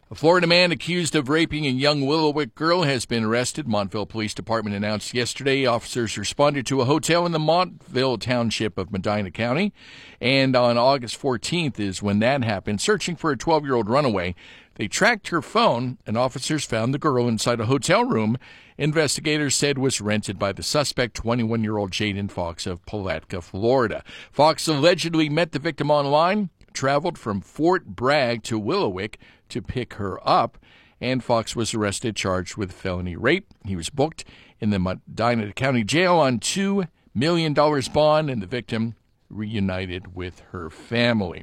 A Florida man accused of raping a young Willowick girl has been arrested. Montville Police Department announced yesterday officers responded to a hotel in the Montville Township of Medina County. And on August fourteenth is when that happened, searching for a twelve-year-old runaway. They tracked her phone, and officers found the girl inside a hotel room investigators said was rented by the suspect, twenty-one-year-old Jaden Fox of Palatka, Florida. Fox allegedly met the victim online, traveled from Fort Bragg to Willowick to pick her up, and Fox was arrested, charged with felony rape. He was booked in the Medina County Jail on two million dollars bond, and the victim reunited with her family.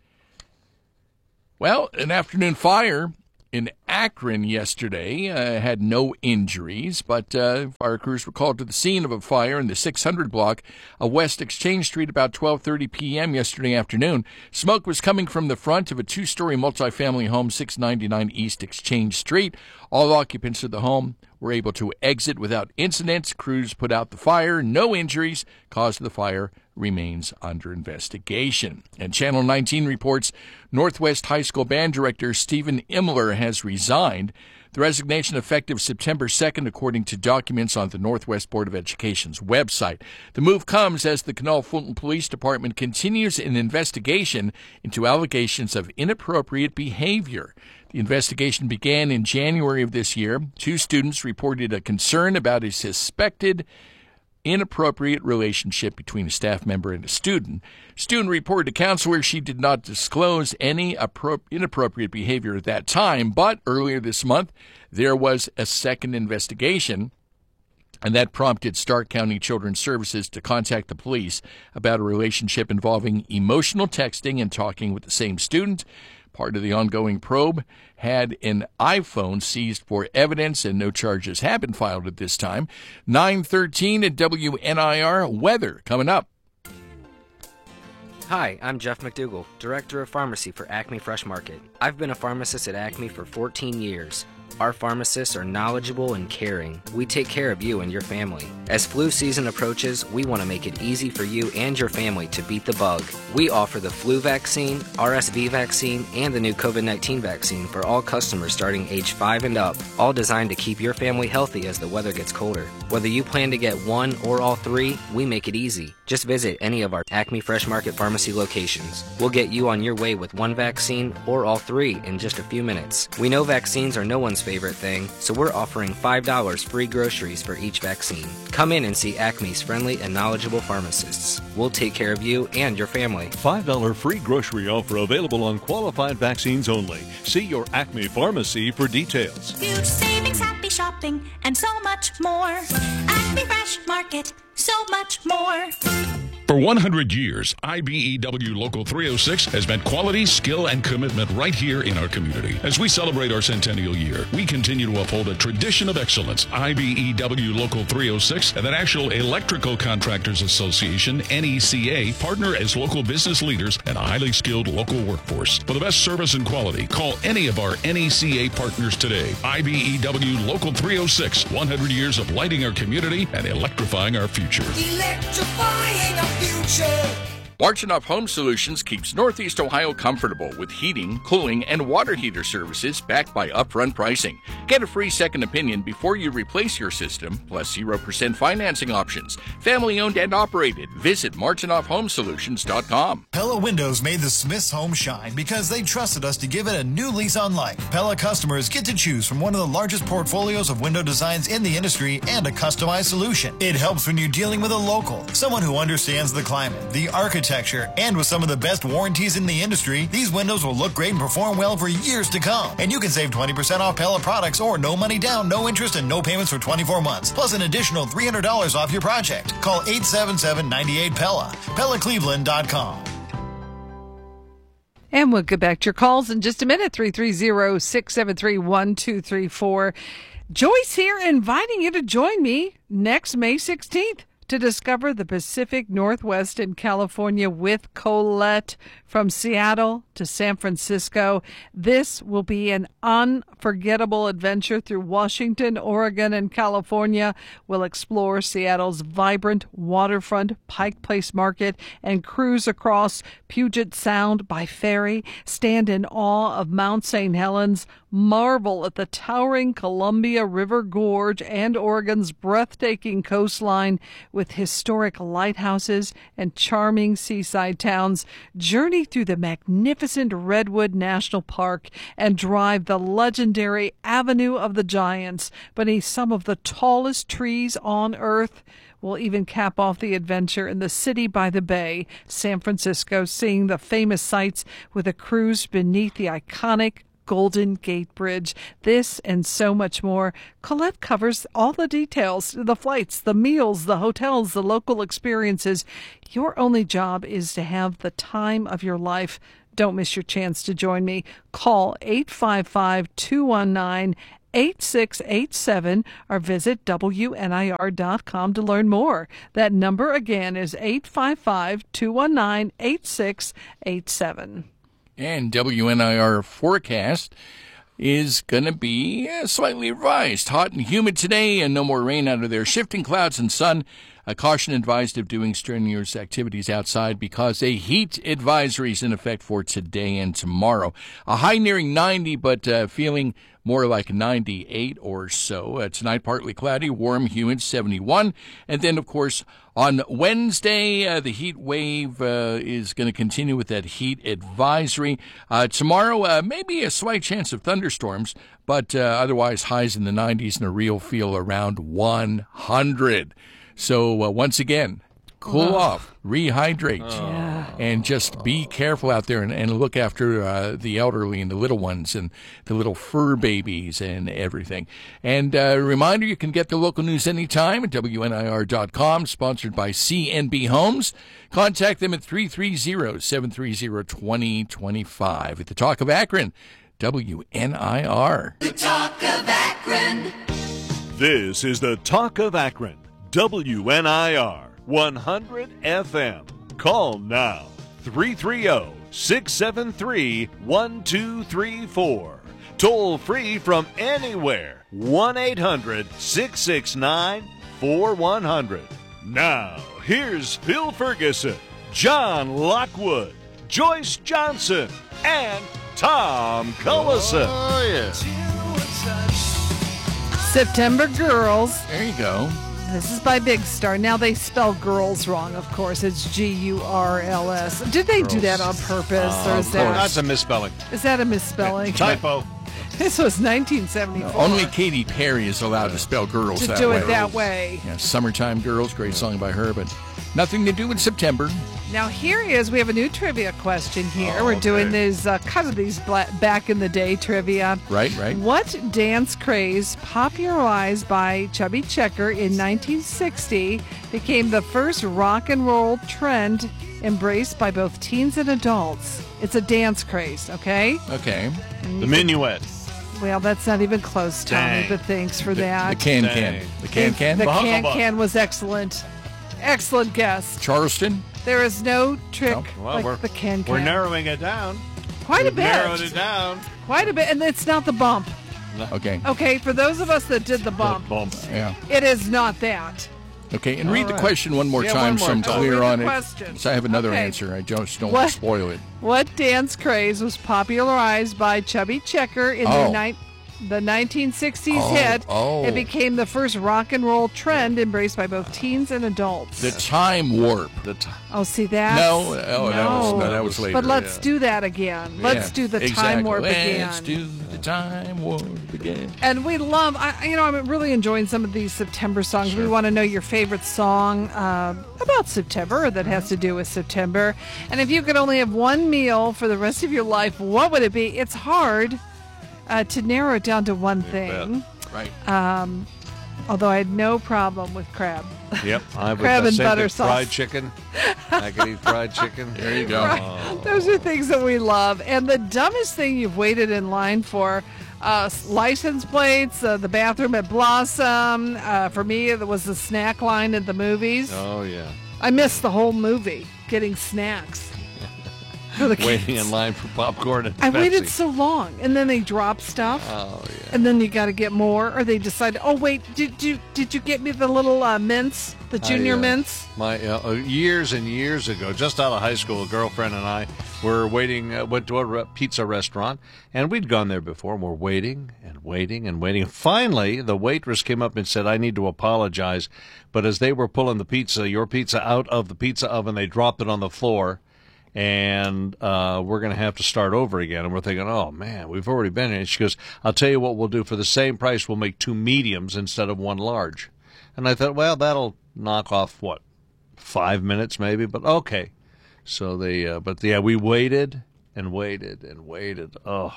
Well, an afternoon fire in Akron yesterday uh, had no injuries, but uh, fire crews were called to the scene of a fire in the six hundred block of West Exchange Street about twelve thirty p.m. yesterday afternoon. Smoke was coming from the front of a two-story multifamily home, six ninety-nine East Exchange Street. All occupants of the home were able to exit without incidents. Crews put out the fire. No injuries. Cause of the fire remains under investigation. And Channel nineteen reports Northwest High School band director Stephen Imler has resigned. The resignation effective September second, according to documents on the Northwest Board of Education's website. The move comes as the Canal Fulton Police Department continues an investigation into allegations of inappropriate behavior. The investigation began in January of this year. Two students reported a concern about a suspected inappropriate relationship between a staff member and a student. Student reported to counselor she did not disclose any appro- inappropriate behavior at that time, but earlier this month there was a second investigation, and that prompted Stark County Children's Services to contact the police about a relationship involving emotional texting and talking with the same student. Part of the ongoing probe had an iPhone seized for evidence, and no charges have been filed at this time. nine thirteen at W N I R. Weather coming up. Hi, I'm Jeff McDougall, Director of Pharmacy for Acme Fresh Market. I've been a pharmacist at Acme for fourteen years. Our pharmacists are knowledgeable and caring. We take care of you and your family. As flu season approaches, we want to make it easy for you and your family to beat the bug. We offer the flu vaccine, R S V vaccine, and the new COVID nineteen vaccine for all customers starting age five and up, all designed to keep your family healthy as the weather gets colder. Whether you plan to get one or all three, we make it easy. Just visit any of our Acme Fresh Market Pharmacy locations. We'll get you on your way with one vaccine or all three in just a few minutes. We know vaccines are no one's favorite thing, so we're offering five dollars free groceries for each vaccine. Come in and see Acme's friendly and knowledgeable pharmacists. We'll take care of you and your family. five dollars free grocery offer available on qualified vaccines only. See your Acme pharmacy for details. Huge savings, happy shopping, and so much more. Acme Fresh Market, so much more. For one hundred years, I B E W Local three oh six has meant quality, skill, and commitment right here in our community. As we celebrate our centennial year, we continue to uphold a tradition of excellence. I B E W Local three oh six and the National Electrical Contractors Association, N E C A, partner as local business leaders and a highly skilled local workforce. For the best service and quality, call any of our N E C A partners today. I B E W Local three oh six, one hundred years of lighting our community and electrifying our future. Electrifying our future. Marchinoff Home Solutions keeps Northeast Ohio comfortable with heating, cooling, and water heater services backed by upfront pricing. Get a free second opinion before you replace your system, plus zero percent financing options. Family owned and operated. Visit Marchinoff Home Solutions dot com. Pella Windows made the Smiths home shine because they trusted us to give it a new lease on life. Pella customers get to choose from one of the largest portfolios of window designs in the industry and a customized solution. It helps when you're dealing with a local, someone who understands the climate, the architecture, and with some of the best warranties in the industry, these windows will look great and perform well for years to come. And you can save twenty percent off Pella products or no money down, no interest, and no payments for twenty-four months, plus an additional three hundred dollars off your project. Call eight seven seven, nine eight, P E L L A, Pella Cleveland dot com. And we'll get back to your calls in just a minute, three three zero, six seven three, one two three four. Joyce here, inviting you to join me next May sixteenth. to discover the Pacific Northwest and California with Colette. From Seattle to San Francisco, this will be an unforgettable adventure through Washington, Oregon, and California. We'll explore Seattle's vibrant waterfront Pike Place Market and cruise across Puget Sound by ferry, stand in awe of Mount Saint Helens, marvel at the towering Columbia River Gorge and Oregon's breathtaking coastline with historic lighthouses and charming seaside towns, journey through the magnificent Redwood National Park and drive the legendary Avenue of the Giants beneath some of the tallest trees on Earth. We'll even cap off the adventure in the city by the bay, San Francisco, seeing the famous sights with a cruise beneath the iconic Golden Gate Bridge. This and so much more. Colette covers all the details, the flights, the meals, the hotels, the local experiences. Your only job is to have the time of your life. Don't miss your chance to join me. Call eight five five, two one nine, eight six eight seven or visit W N I R dot com to learn more. That number again is eight five five, two one nine, eight six eight seven. And W N I R forecast is going to be uh, slightly revised. Hot and humid today and no more rain out of there. Shifting clouds and sun. A caution advised of doing strenuous activities outside because a heat advisory is in effect for today and tomorrow. A high nearing ninety, but uh, feeling more like ninety-eight or so. Uh, tonight, partly cloudy, warm, humid, seventy-one. And then, of course, on Wednesday, uh, the heat wave uh, is going to continue with that heat advisory. Uh, tomorrow, uh, maybe a slight chance of thunderstorms, but uh, otherwise highs in the nineties and a real feel around one hundred. So uh, once again, cool oh. off, rehydrate, oh. and just be careful out there and, and look after uh, the elderly and the little ones and the little fur babies and everything. And a uh, reminder, you can get the local news anytime at W N I R dot com, sponsored by C N B Homes. Contact them at three three zero, seven three zero, two zero two five. At the Talk of Akron, W N I R. The Talk of Akron. This is the Talk of Akron. W N I R one hundred F M. Call now three three zero, six seven three, one two three four. Toll free from anywhere. one eight hundred, six six nine, four one zero zero. Now, here's Phil Ferguson, John Lockwood, Joyce Johnson, and Tom Cullison. Oh, yeah. September Girls. There you go. This is by Big Star. Now they spell girls wrong, of course. It's G U R L S. Did they girls. do that on purpose? Uh, or is that, that's a misspelling. Is that a misspelling? Typo. This was nineteen seventy-four. No, only Katy Perry is allowed to spell girls to that do way. it that way. Yeah, Summertime Girls, great song by her, but nothing to do with September. Now here is, we have a new trivia question here. Oh, We're okay. doing these, uh, kind of these bla- back in the day trivia. Right, right. What dance craze popularized by Chubby Checker in nineteen sixty became the first rock and roll trend embraced by both teens and adults? It's a dance craze, okay? Okay. The minuet. Well, that's not even close, Tommy, Dang. but thanks for The, that. the can can. The can can. The can can was excellent. Excellent guess. Charleston. There is no trick No. Well, like we're, the can can. We're narrowing it down. Quite We've a bit. narrowed it down. Quite a bit, and it's not the bump. Okay. Okay, for those of us that did the bump, The bump. Yeah. it is not that. Okay, and All read the right. question one more Yeah, time one more so I'm time. clear Read the on it. question. So I have another Okay. answer. I just don't What- want to spoil it. What dance craze was popularized by Chubby Checker in Oh. the night? The nineteen sixties Oh, hit. oh. It became the first rock and roll trend embraced by both teens and adults. The time warp. The t- oh, see that? No, oh, that was no, that was later. But let's yeah. do that again. Let's Yeah, do the exactly. time warp again. Let's do the time warp again. And we love, I, you know, I'm really enjoying some of these September songs. Sure. We want to know your favorite song uh, about September or that has to do with September. And if you could only have one meal for the rest of your life, what would it be? It's hard uh, to narrow it down to one thing. Right. Um, although I had no problem with crab. Yep. I would Crab uh, and same butter thing. sauce. Fried chicken. I could eat fried chicken. There you go. Right. Those are things that we love. And the dumbest thing you've waited in line for, uh, license plates, uh, the bathroom at Blossom. Uh, for me, it was the snack line at the movies. Oh, yeah. I missed the whole movie getting snacks. For the Waiting kids. in line for popcorn and I Pepsi. waited so long, and then they drop stuff. Oh, yeah. And then you got to get more, or they decide, oh wait, did you did you get me the little uh, mints, the junior I, uh, mints? My uh, years and years ago, just out of high school, a girlfriend and I were waiting. Uh, went to a re- pizza restaurant, and we'd gone there before. And we're waiting and waiting and waiting. Finally, the waitress came up and said, "I need to apologize," but as they were pulling the pizza, your pizza out of the pizza oven, they dropped it on the floor. And uh, we're going to have to start over again. And we're thinking, oh, man, we've already been here. And she goes, I'll tell you what we'll do. For the same price, we'll make two mediums instead of one large. And I thought, well, that'll knock off, what, five minutes maybe? But okay. So they, uh, but yeah, we waited and waited and waited. Oh,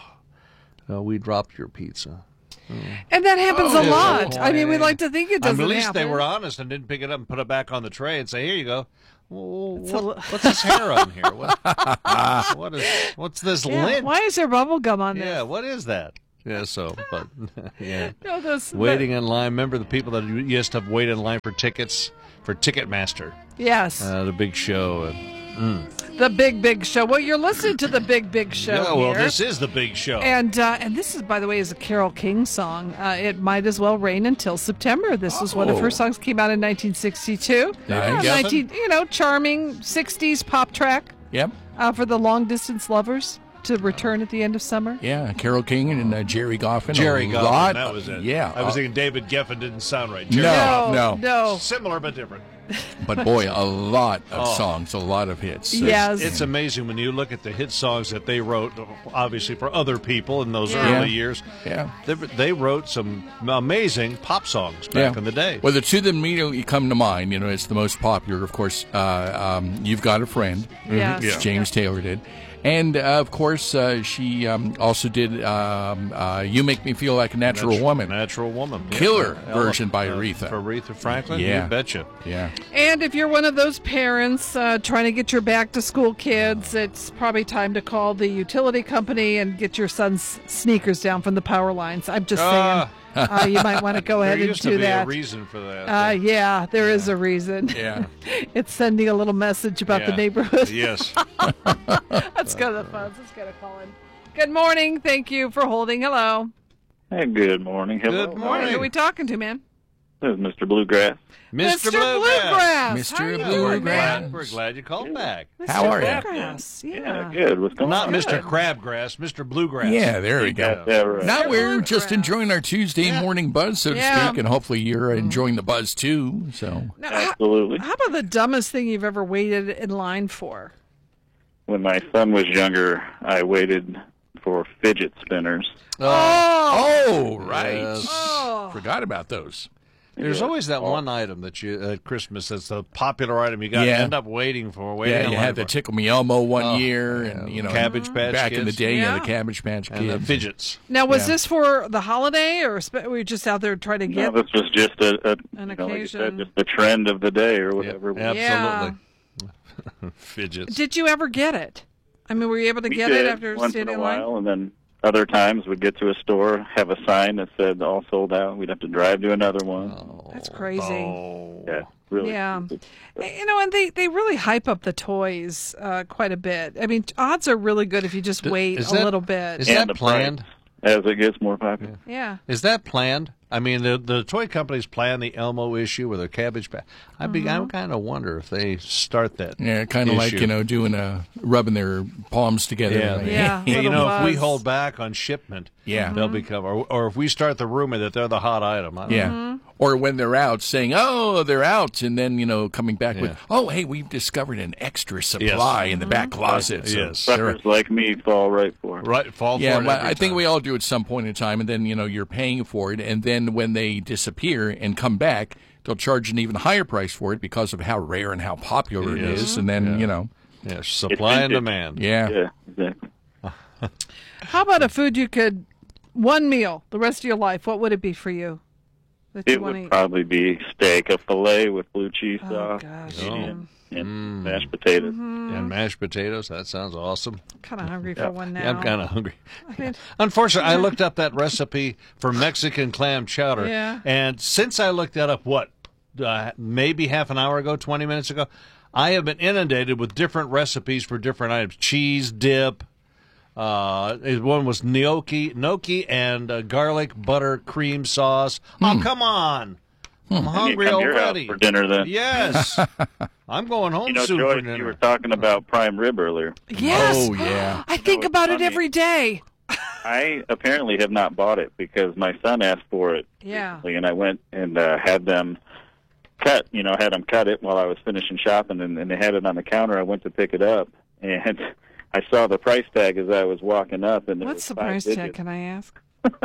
uh, we dropped your pizza. Oh. And that happens Oh, a lot. yeah. I mean, we like to think it doesn't I mean, at least happen. they were honest and didn't pick it up and put it back on the tray and say, here you go. Well, It's what, a- what's this hair on here? What, what is, what's this Yeah, lint? why is there bubble gum on Yeah, this? what is that? Yeah, so, but, yeah. No, those- Waiting in line. Remember the people that used to have wait in line for tickets, for Ticketmaster? Yes. Uh, the big show. And, mm. The Big Big Show. Well, you're listening to the Big Big Show Yeah, well, here. this is the big show. And uh, and this is, by the way, is a Carole King song. Uh, it might as well rain until September. This was one of her Oh. songs. Came out in nineteen sixty-two. Nice. Uh, nineteen, you know, charming sixties pop track. Yep. Uh, for the long distance lovers to return at the end of summer. Yeah, Carole King and uh, Jerry Goffin. Jerry a Goffin, lot. that was it. Yeah. I was uh, thinking David Geffen didn't sound right. No, Jerry Goffin. no. No. Similar but different. but boy, a lot of Oh. songs, a lot of hits. Yes. It's amazing when you look at the hit songs that they wrote, obviously for other people in those Yeah. early years. Yeah. They, they wrote some amazing pop songs back in the day. Well, the two that immediately come to mind, you know, it's the most popular, of course, uh, um, You've Got a Friend. Yes. which Yeah. James Taylor did. And, uh, of course, uh, she um, also did um, uh, You Make Me Feel Like a Natural Natu- Woman. Natural Woman. Yeah. Killer Ella- version by uh, Aretha. For Aretha Franklin? Yeah. You betcha. Yeah. And if you're one of those parents uh, trying to get your back to school kids, it's probably time to call the utility company and get your son's sneakers down from the power lines. I'm just Ah. saying. Uh, you might want to go ahead There and used do to be that. a reason for that. Uh, yeah, there is a reason. Yeah. It's sending a little message about the Yeah. neighborhood. Yes. Let's go to the phones. Let's get a call in. Good morning. Thank you for holding. Hello. Hey, good morning. Hello. Good Who morning. are we talking to, man? This is Mister Bluegrass. Mister Mister Bluegrass. Mister How you doing, Bluegrass. man? We're glad you called back. How are you? Bluegrass. Yeah. Yeah, good. What's going Not on? Mister Crabgrass, Mister Bluegrass. Yeah, there we go. Yeah, right. Now Mister we're just Bluegrass. enjoying our Tuesday morning buzz, so to Yeah. speak, and hopefully you're enjoying the buzz too. So Now, how, Absolutely. how about the dumbest thing you've ever waited in line for? When my son was younger, I waited for fidget spinners. Oh, Oh, right. Yes. Oh. Forgot about those. There's always that one item that you at Christmas that's the popular item you got to Yeah. end up waiting for. Waiting Yeah, in you line had the for. Tickle Me Elmo one Oh, year, yeah, and you know, Cabbage Patch back in the Kids. day, yeah, Yeah. the Cabbage Patch and the Kids. fidgets. Now, was Yeah. this for the holiday, or spe- were you just out there trying to No, get? this was just a, a An you know, like you said, occasion. just the trend of the day or whatever. Yeah, Yeah. absolutely. Fidgets. Did you ever get it? I mean, were you able to We get did it after once in standing a in line? while, and then other times we'd get to a store, have a sign that said all sold out. We'd have to drive to another one. That's crazy. Oh. Yeah, really. Yeah. You know, and they, they really hype up the toys uh, quite a bit. I mean, odds are really good if you just D- wait is a that- little bit. Is And that the planned? price as it gets more popular. Yeah. Is that planned? I mean, the the toy companies plan the Elmo issue with their Cabbage Patch. I be, Mm-hmm. I kind of wonder if they start that. Yeah, kind of like issue. you know, doing a rubbing their palms together. Yeah, Like, Yeah, you little know, if we buzz. hold back on shipment, Yeah. they'll become, or, or if we start the rumor that they're the hot item. I don't Yeah. know. Or when they're out saying, oh, they're out, and then, you know, coming back Yeah. with, oh, hey, we've discovered an extra supply in the back closet. So Yes. they're- Suckers like me fall right for it. Right, fall yeah, for it well, every I think time. we all do at some point in time, and then, you know, you're paying for it, and then when they disappear and come back, they'll charge an even higher price for it because of how rare and how popular it Yes. is, and then, Yeah. you know, Yeah, supply and vintage. demand. yeah. Yeah, exactly. How about a food you could, one meal, the rest of your life, what would it be for you? that you It want would to eat? probably be steak, a fillet with blue cheese Oh, sauce, gosh. medium, and Mm. mashed potatoes. Mm-hmm. And mashed potatoes. That sounds awesome. Kind of hungry for Yeah. one now. Yeah, I'm kind of hungry. I mean, Unfortunately, I looked up that recipe for Mexican clam chowder. Yeah. And since I looked that up, what, uh, maybe half an hour ago, twenty minutes ago, I have been inundated with different recipes for different items. Cheese dip. Uh, one was gnocchi, gnocchi and uh, garlic butter cream sauce. Oh, come on. I'm I need hungry to come to your house already. for dinner then. Yes. I'm going home You know, soon Joyce, for dinner. you were talking about prime rib earlier. yes. Oh, yeah. I think it's about it funny. every day. I apparently have not bought it because my son asked for it. Yeah. recently, and I went and uh, had them cut, you know, had them cut it while I was finishing shopping, and, and they had it on the counter. I went to pick it up, and I saw the price tag as I was walking up. And there What's was the five price digits. tag, can I ask?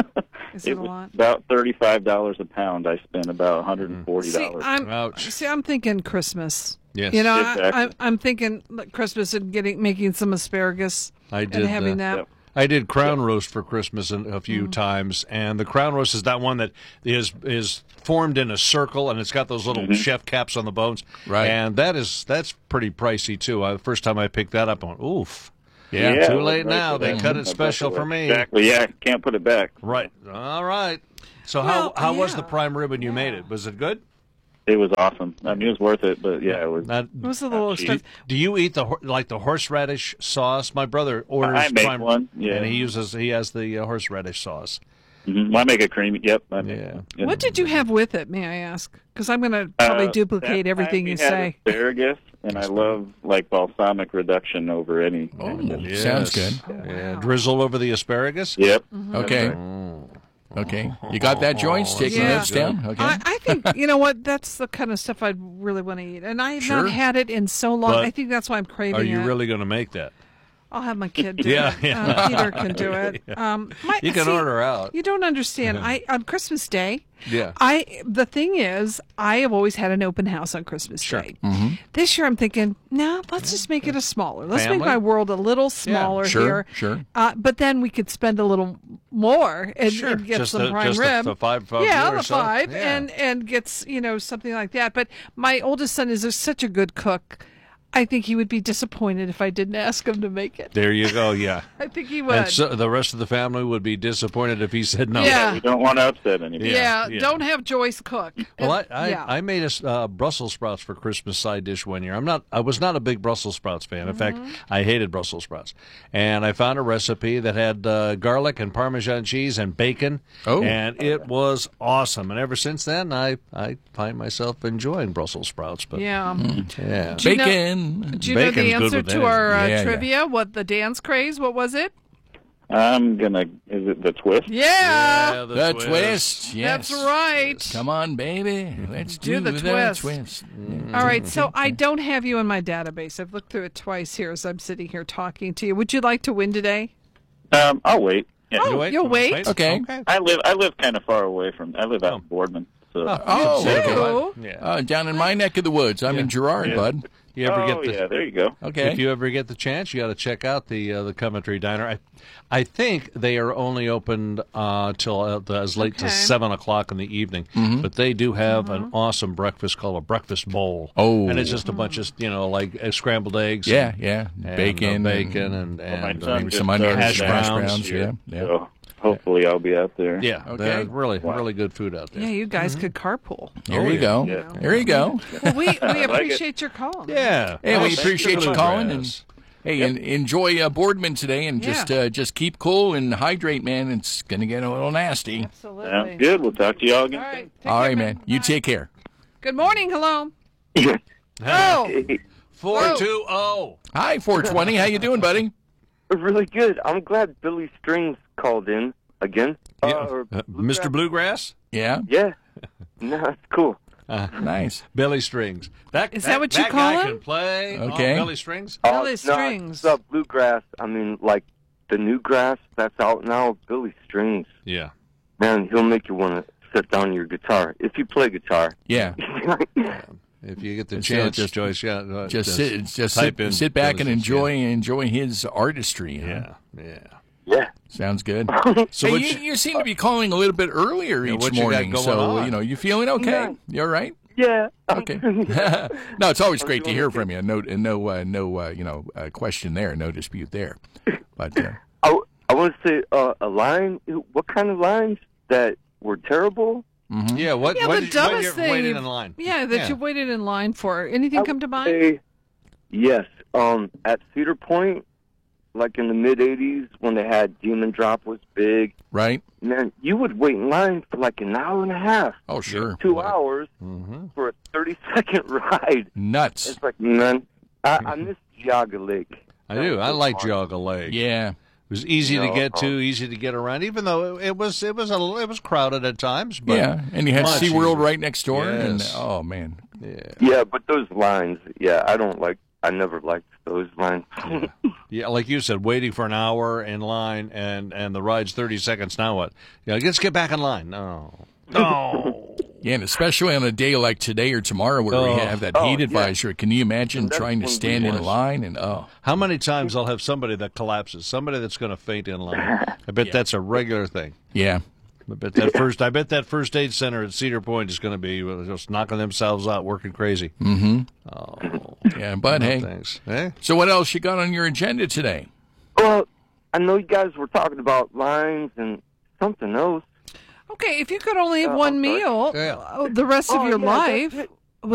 Is It it a was lot? about thirty-five dollars a pound. I spent about one hundred and forty See, dollars. I'm, Ouch. see, I'm thinking Christmas. Yes. You know, Exactly. I, I'm, I'm thinking like Christmas and getting making some asparagus I did, and having uh, that. Yep. I did crown roast for Christmas a, a Mm. few times, and the crown roast is that one that is is formed in a circle, and it's got those little chef caps on the bones. Right. And that is that's pretty pricey too. Uh, the first time I picked that up, I went, oof. Yeah. Yeah, Too it was late right now. for They that. cut it That's special what- for me. Exactly. Yeah, can't put it back. Right. All right. So Well, how how was yeah. the prime rib when you made Yeah. it? Was it good? It was awesome. I mean, it was worth it, but yeah, it was. Now, It was a little cheap. expensive. do you eat the hor- like the horseradish sauce? My brother orders I make prime one, yeah. and he uses he has the uh, horseradish sauce. Mhm. I make a creamy. Yep. I make, Yeah. yeah. What did you have with it, may I ask? Because I'm going to probably Uh, duplicate that everything time you we had say. Asparagus, and I love like balsamic reduction over any. Oh, Yes. sounds good. Yeah. Drizzle over the asparagus. Yep. Okay. Oh. Okay. You got that, Joyce? Taking Yeah. notes down? Okay. I, I think, you know what, that's the kind of stuff I'd really want to eat. And I have Sure. not had it in so long. But I think that's why I'm craving Are you it. really going to make that? I'll have my kid do Yeah, it. yeah. Uh, Peter can do it. Um, my, You can see, order out. You don't understand. I on Christmas Day, Yeah. I the thing is, I have always had an open house on Christmas Sure. Day. Mm-hmm. This year, I'm thinking, no, let's just make it a smaller. Let's Family? make my world a little smaller Sure, here. sure. Uh, but then we could spend a little more and, Sure. and get Just some the- prime just the- rib. the five of yeah, you or the so? five, Yeah. and and gets you know something like that. But my oldest son is a, such a good cook. I think he would be disappointed if I didn't ask him to make it. There you go. Yeah. I think he would. And so the rest of the family would be disappointed if he said no. Yeah. We don't want to upset anybody. yeah, yeah. don't have Joyce cook. Well, I I, yeah. I made a uh, Brussels sprouts for Christmas side dish one year. I'm not I was not a big Brussels sprouts fan. In fact, Mm-hmm. I hated Brussels sprouts. And I found a recipe that had uh, garlic and Parmesan cheese and bacon. Oh. And it was awesome. And ever since then, I, I find myself enjoying Brussels sprouts. But yeah. yeah, Do you know- Bacon. Do you know Bacon's the good answer with to anything. our uh, Yeah, yeah. trivia? What the dance craze? What was it? I'm gonna. Is it the twist? Yeah, the, The twist. twist. Yes. that's right. Come on, baby. Let's Do do, the twist. twist. All right, so I don't have you in my database. I've looked through it twice here as I'm sitting here talking to you. Would you like to win today? Um, I'll wait. Yeah. Oh, You wait? you'll wait. Okay. I live. I live kind of far away from. I live out in Boardman. So. Oh, You okay. do? Yeah. Uh, down in my neck of the woods. I'm in Girard, Yeah. bud. You ever oh get the, yeah, there you go. Okay. If you ever get the chance, you got to check out the uh, the Coventry Diner. I, I think they are only opened uh, till uh, the, as late Okay. as seven o'clock in the evening. But they do have an awesome breakfast called a breakfast bowl. Oh. and it's just a bunch of you know like uh, scrambled eggs. Yeah, and, yeah. and, Bacon. uh, bacon, and, Well, my and uh, son maybe just some onions, started hash hash browns. browns. Yeah, yeah. So hopefully I'll be out there. yeah, Okay. they're really really good food out there. Yeah, you guys could carpool. There Oh, you yeah. go. Yeah. There you go. Well, we, we like it. appreciate your call. Yeah. Hey, Oh, we thanks appreciate for you the calling, bluegrass. and hey, and enjoy uh, Boardman today, and just Yeah. uh, just keep cool and hydrate, man. It's gonna get a little nasty. Absolutely. Sounds good. We'll talk to you all All again. right. take All care, right, man. You Bye. take care. Good morning. Hello. Oh, Four two zero. Hi, four twenty. How you doing, buddy? Really good. I'm glad Billy Strings called in again. Uh, Yeah. or Uh, Mister Bluegrass. Yeah. Yeah. No, that's cool. Uh, Nice. Billy Strings. That Is that what you that call guy him? can play. on Okay. Billy Strings. Uh, Billy no, Strings. the bluegrass. I mean, like the new grass that's out now. Billy Strings. Yeah. Man, he'll make you want to set down your guitar if you play guitar. Yeah. If you get the So chance, just- Joyce, yeah, uh, Just sit, just type sit, in sit back Billy and Strings, enjoy enjoy his artistry. huh? Yeah, yeah. Yeah. Sounds good. So hey, what you, you- you seem to be calling a little bit earlier Yeah, each what you got morning. going So, on? you know, you feeling okay? Yeah. You all right? Yeah. Okay. No, it's always I'm great to doing hear okay. from you. No, no, uh, no, uh, you know, uh, question there. No dispute there. But uh, I, I want to say uh, a line. What kind of lines that were terrible? mhm. Yeah, what, Yeah, what the did you, what dumbest you thing. waited you've- in line? Yeah, that Yeah. you waited in line for. Anything I come to would mind? say yes. Um, at Cedar Point, like in the mid eighties, when they had Demon Drop was big. right? Man, you would wait in line for like an hour and a half, Oh, sure. two hours Mm-hmm. for a thirty-second ride. Nuts. It's like, man, I, I miss Geauga Lake. I do. I like Geauga Lake. Yeah. It was easy to No, get to, um, easy to get around, even though it, it was it was a little- it was crowded at times. But Yeah. And you had much SeaWorld easier. right next door. And, Yes. oh, man. Yeah. Yeah, but those lines, yeah, I don't like. I never liked those lines. Yeah, like you said, waiting for an hour in line and, and the ride's thirty seconds. Now what? Yeah, let's get back in line. No. No. Yeah, and especially on a day like today or tomorrow where we Oh. have that Oh, heat yeah. advisory. Can you imagine That's trying to when we stand in was. line and, oh. How many times I'll have somebody that collapses, somebody that's going to faint in line. I bet that's a regular thing. Yeah. I bet that first. I bet that first aid center at Cedar Point is going to be just knocking themselves out, working crazy. Mm-hmm. Oh, Yeah, but no hey. thanks. Eh? So what else you got on your agenda today? Well, I know you guys were talking about lines and something else. Okay, if you could only have Uh, one I'm sorry. meal Yeah. uh, the rest of Oh, your yeah, life, that's it.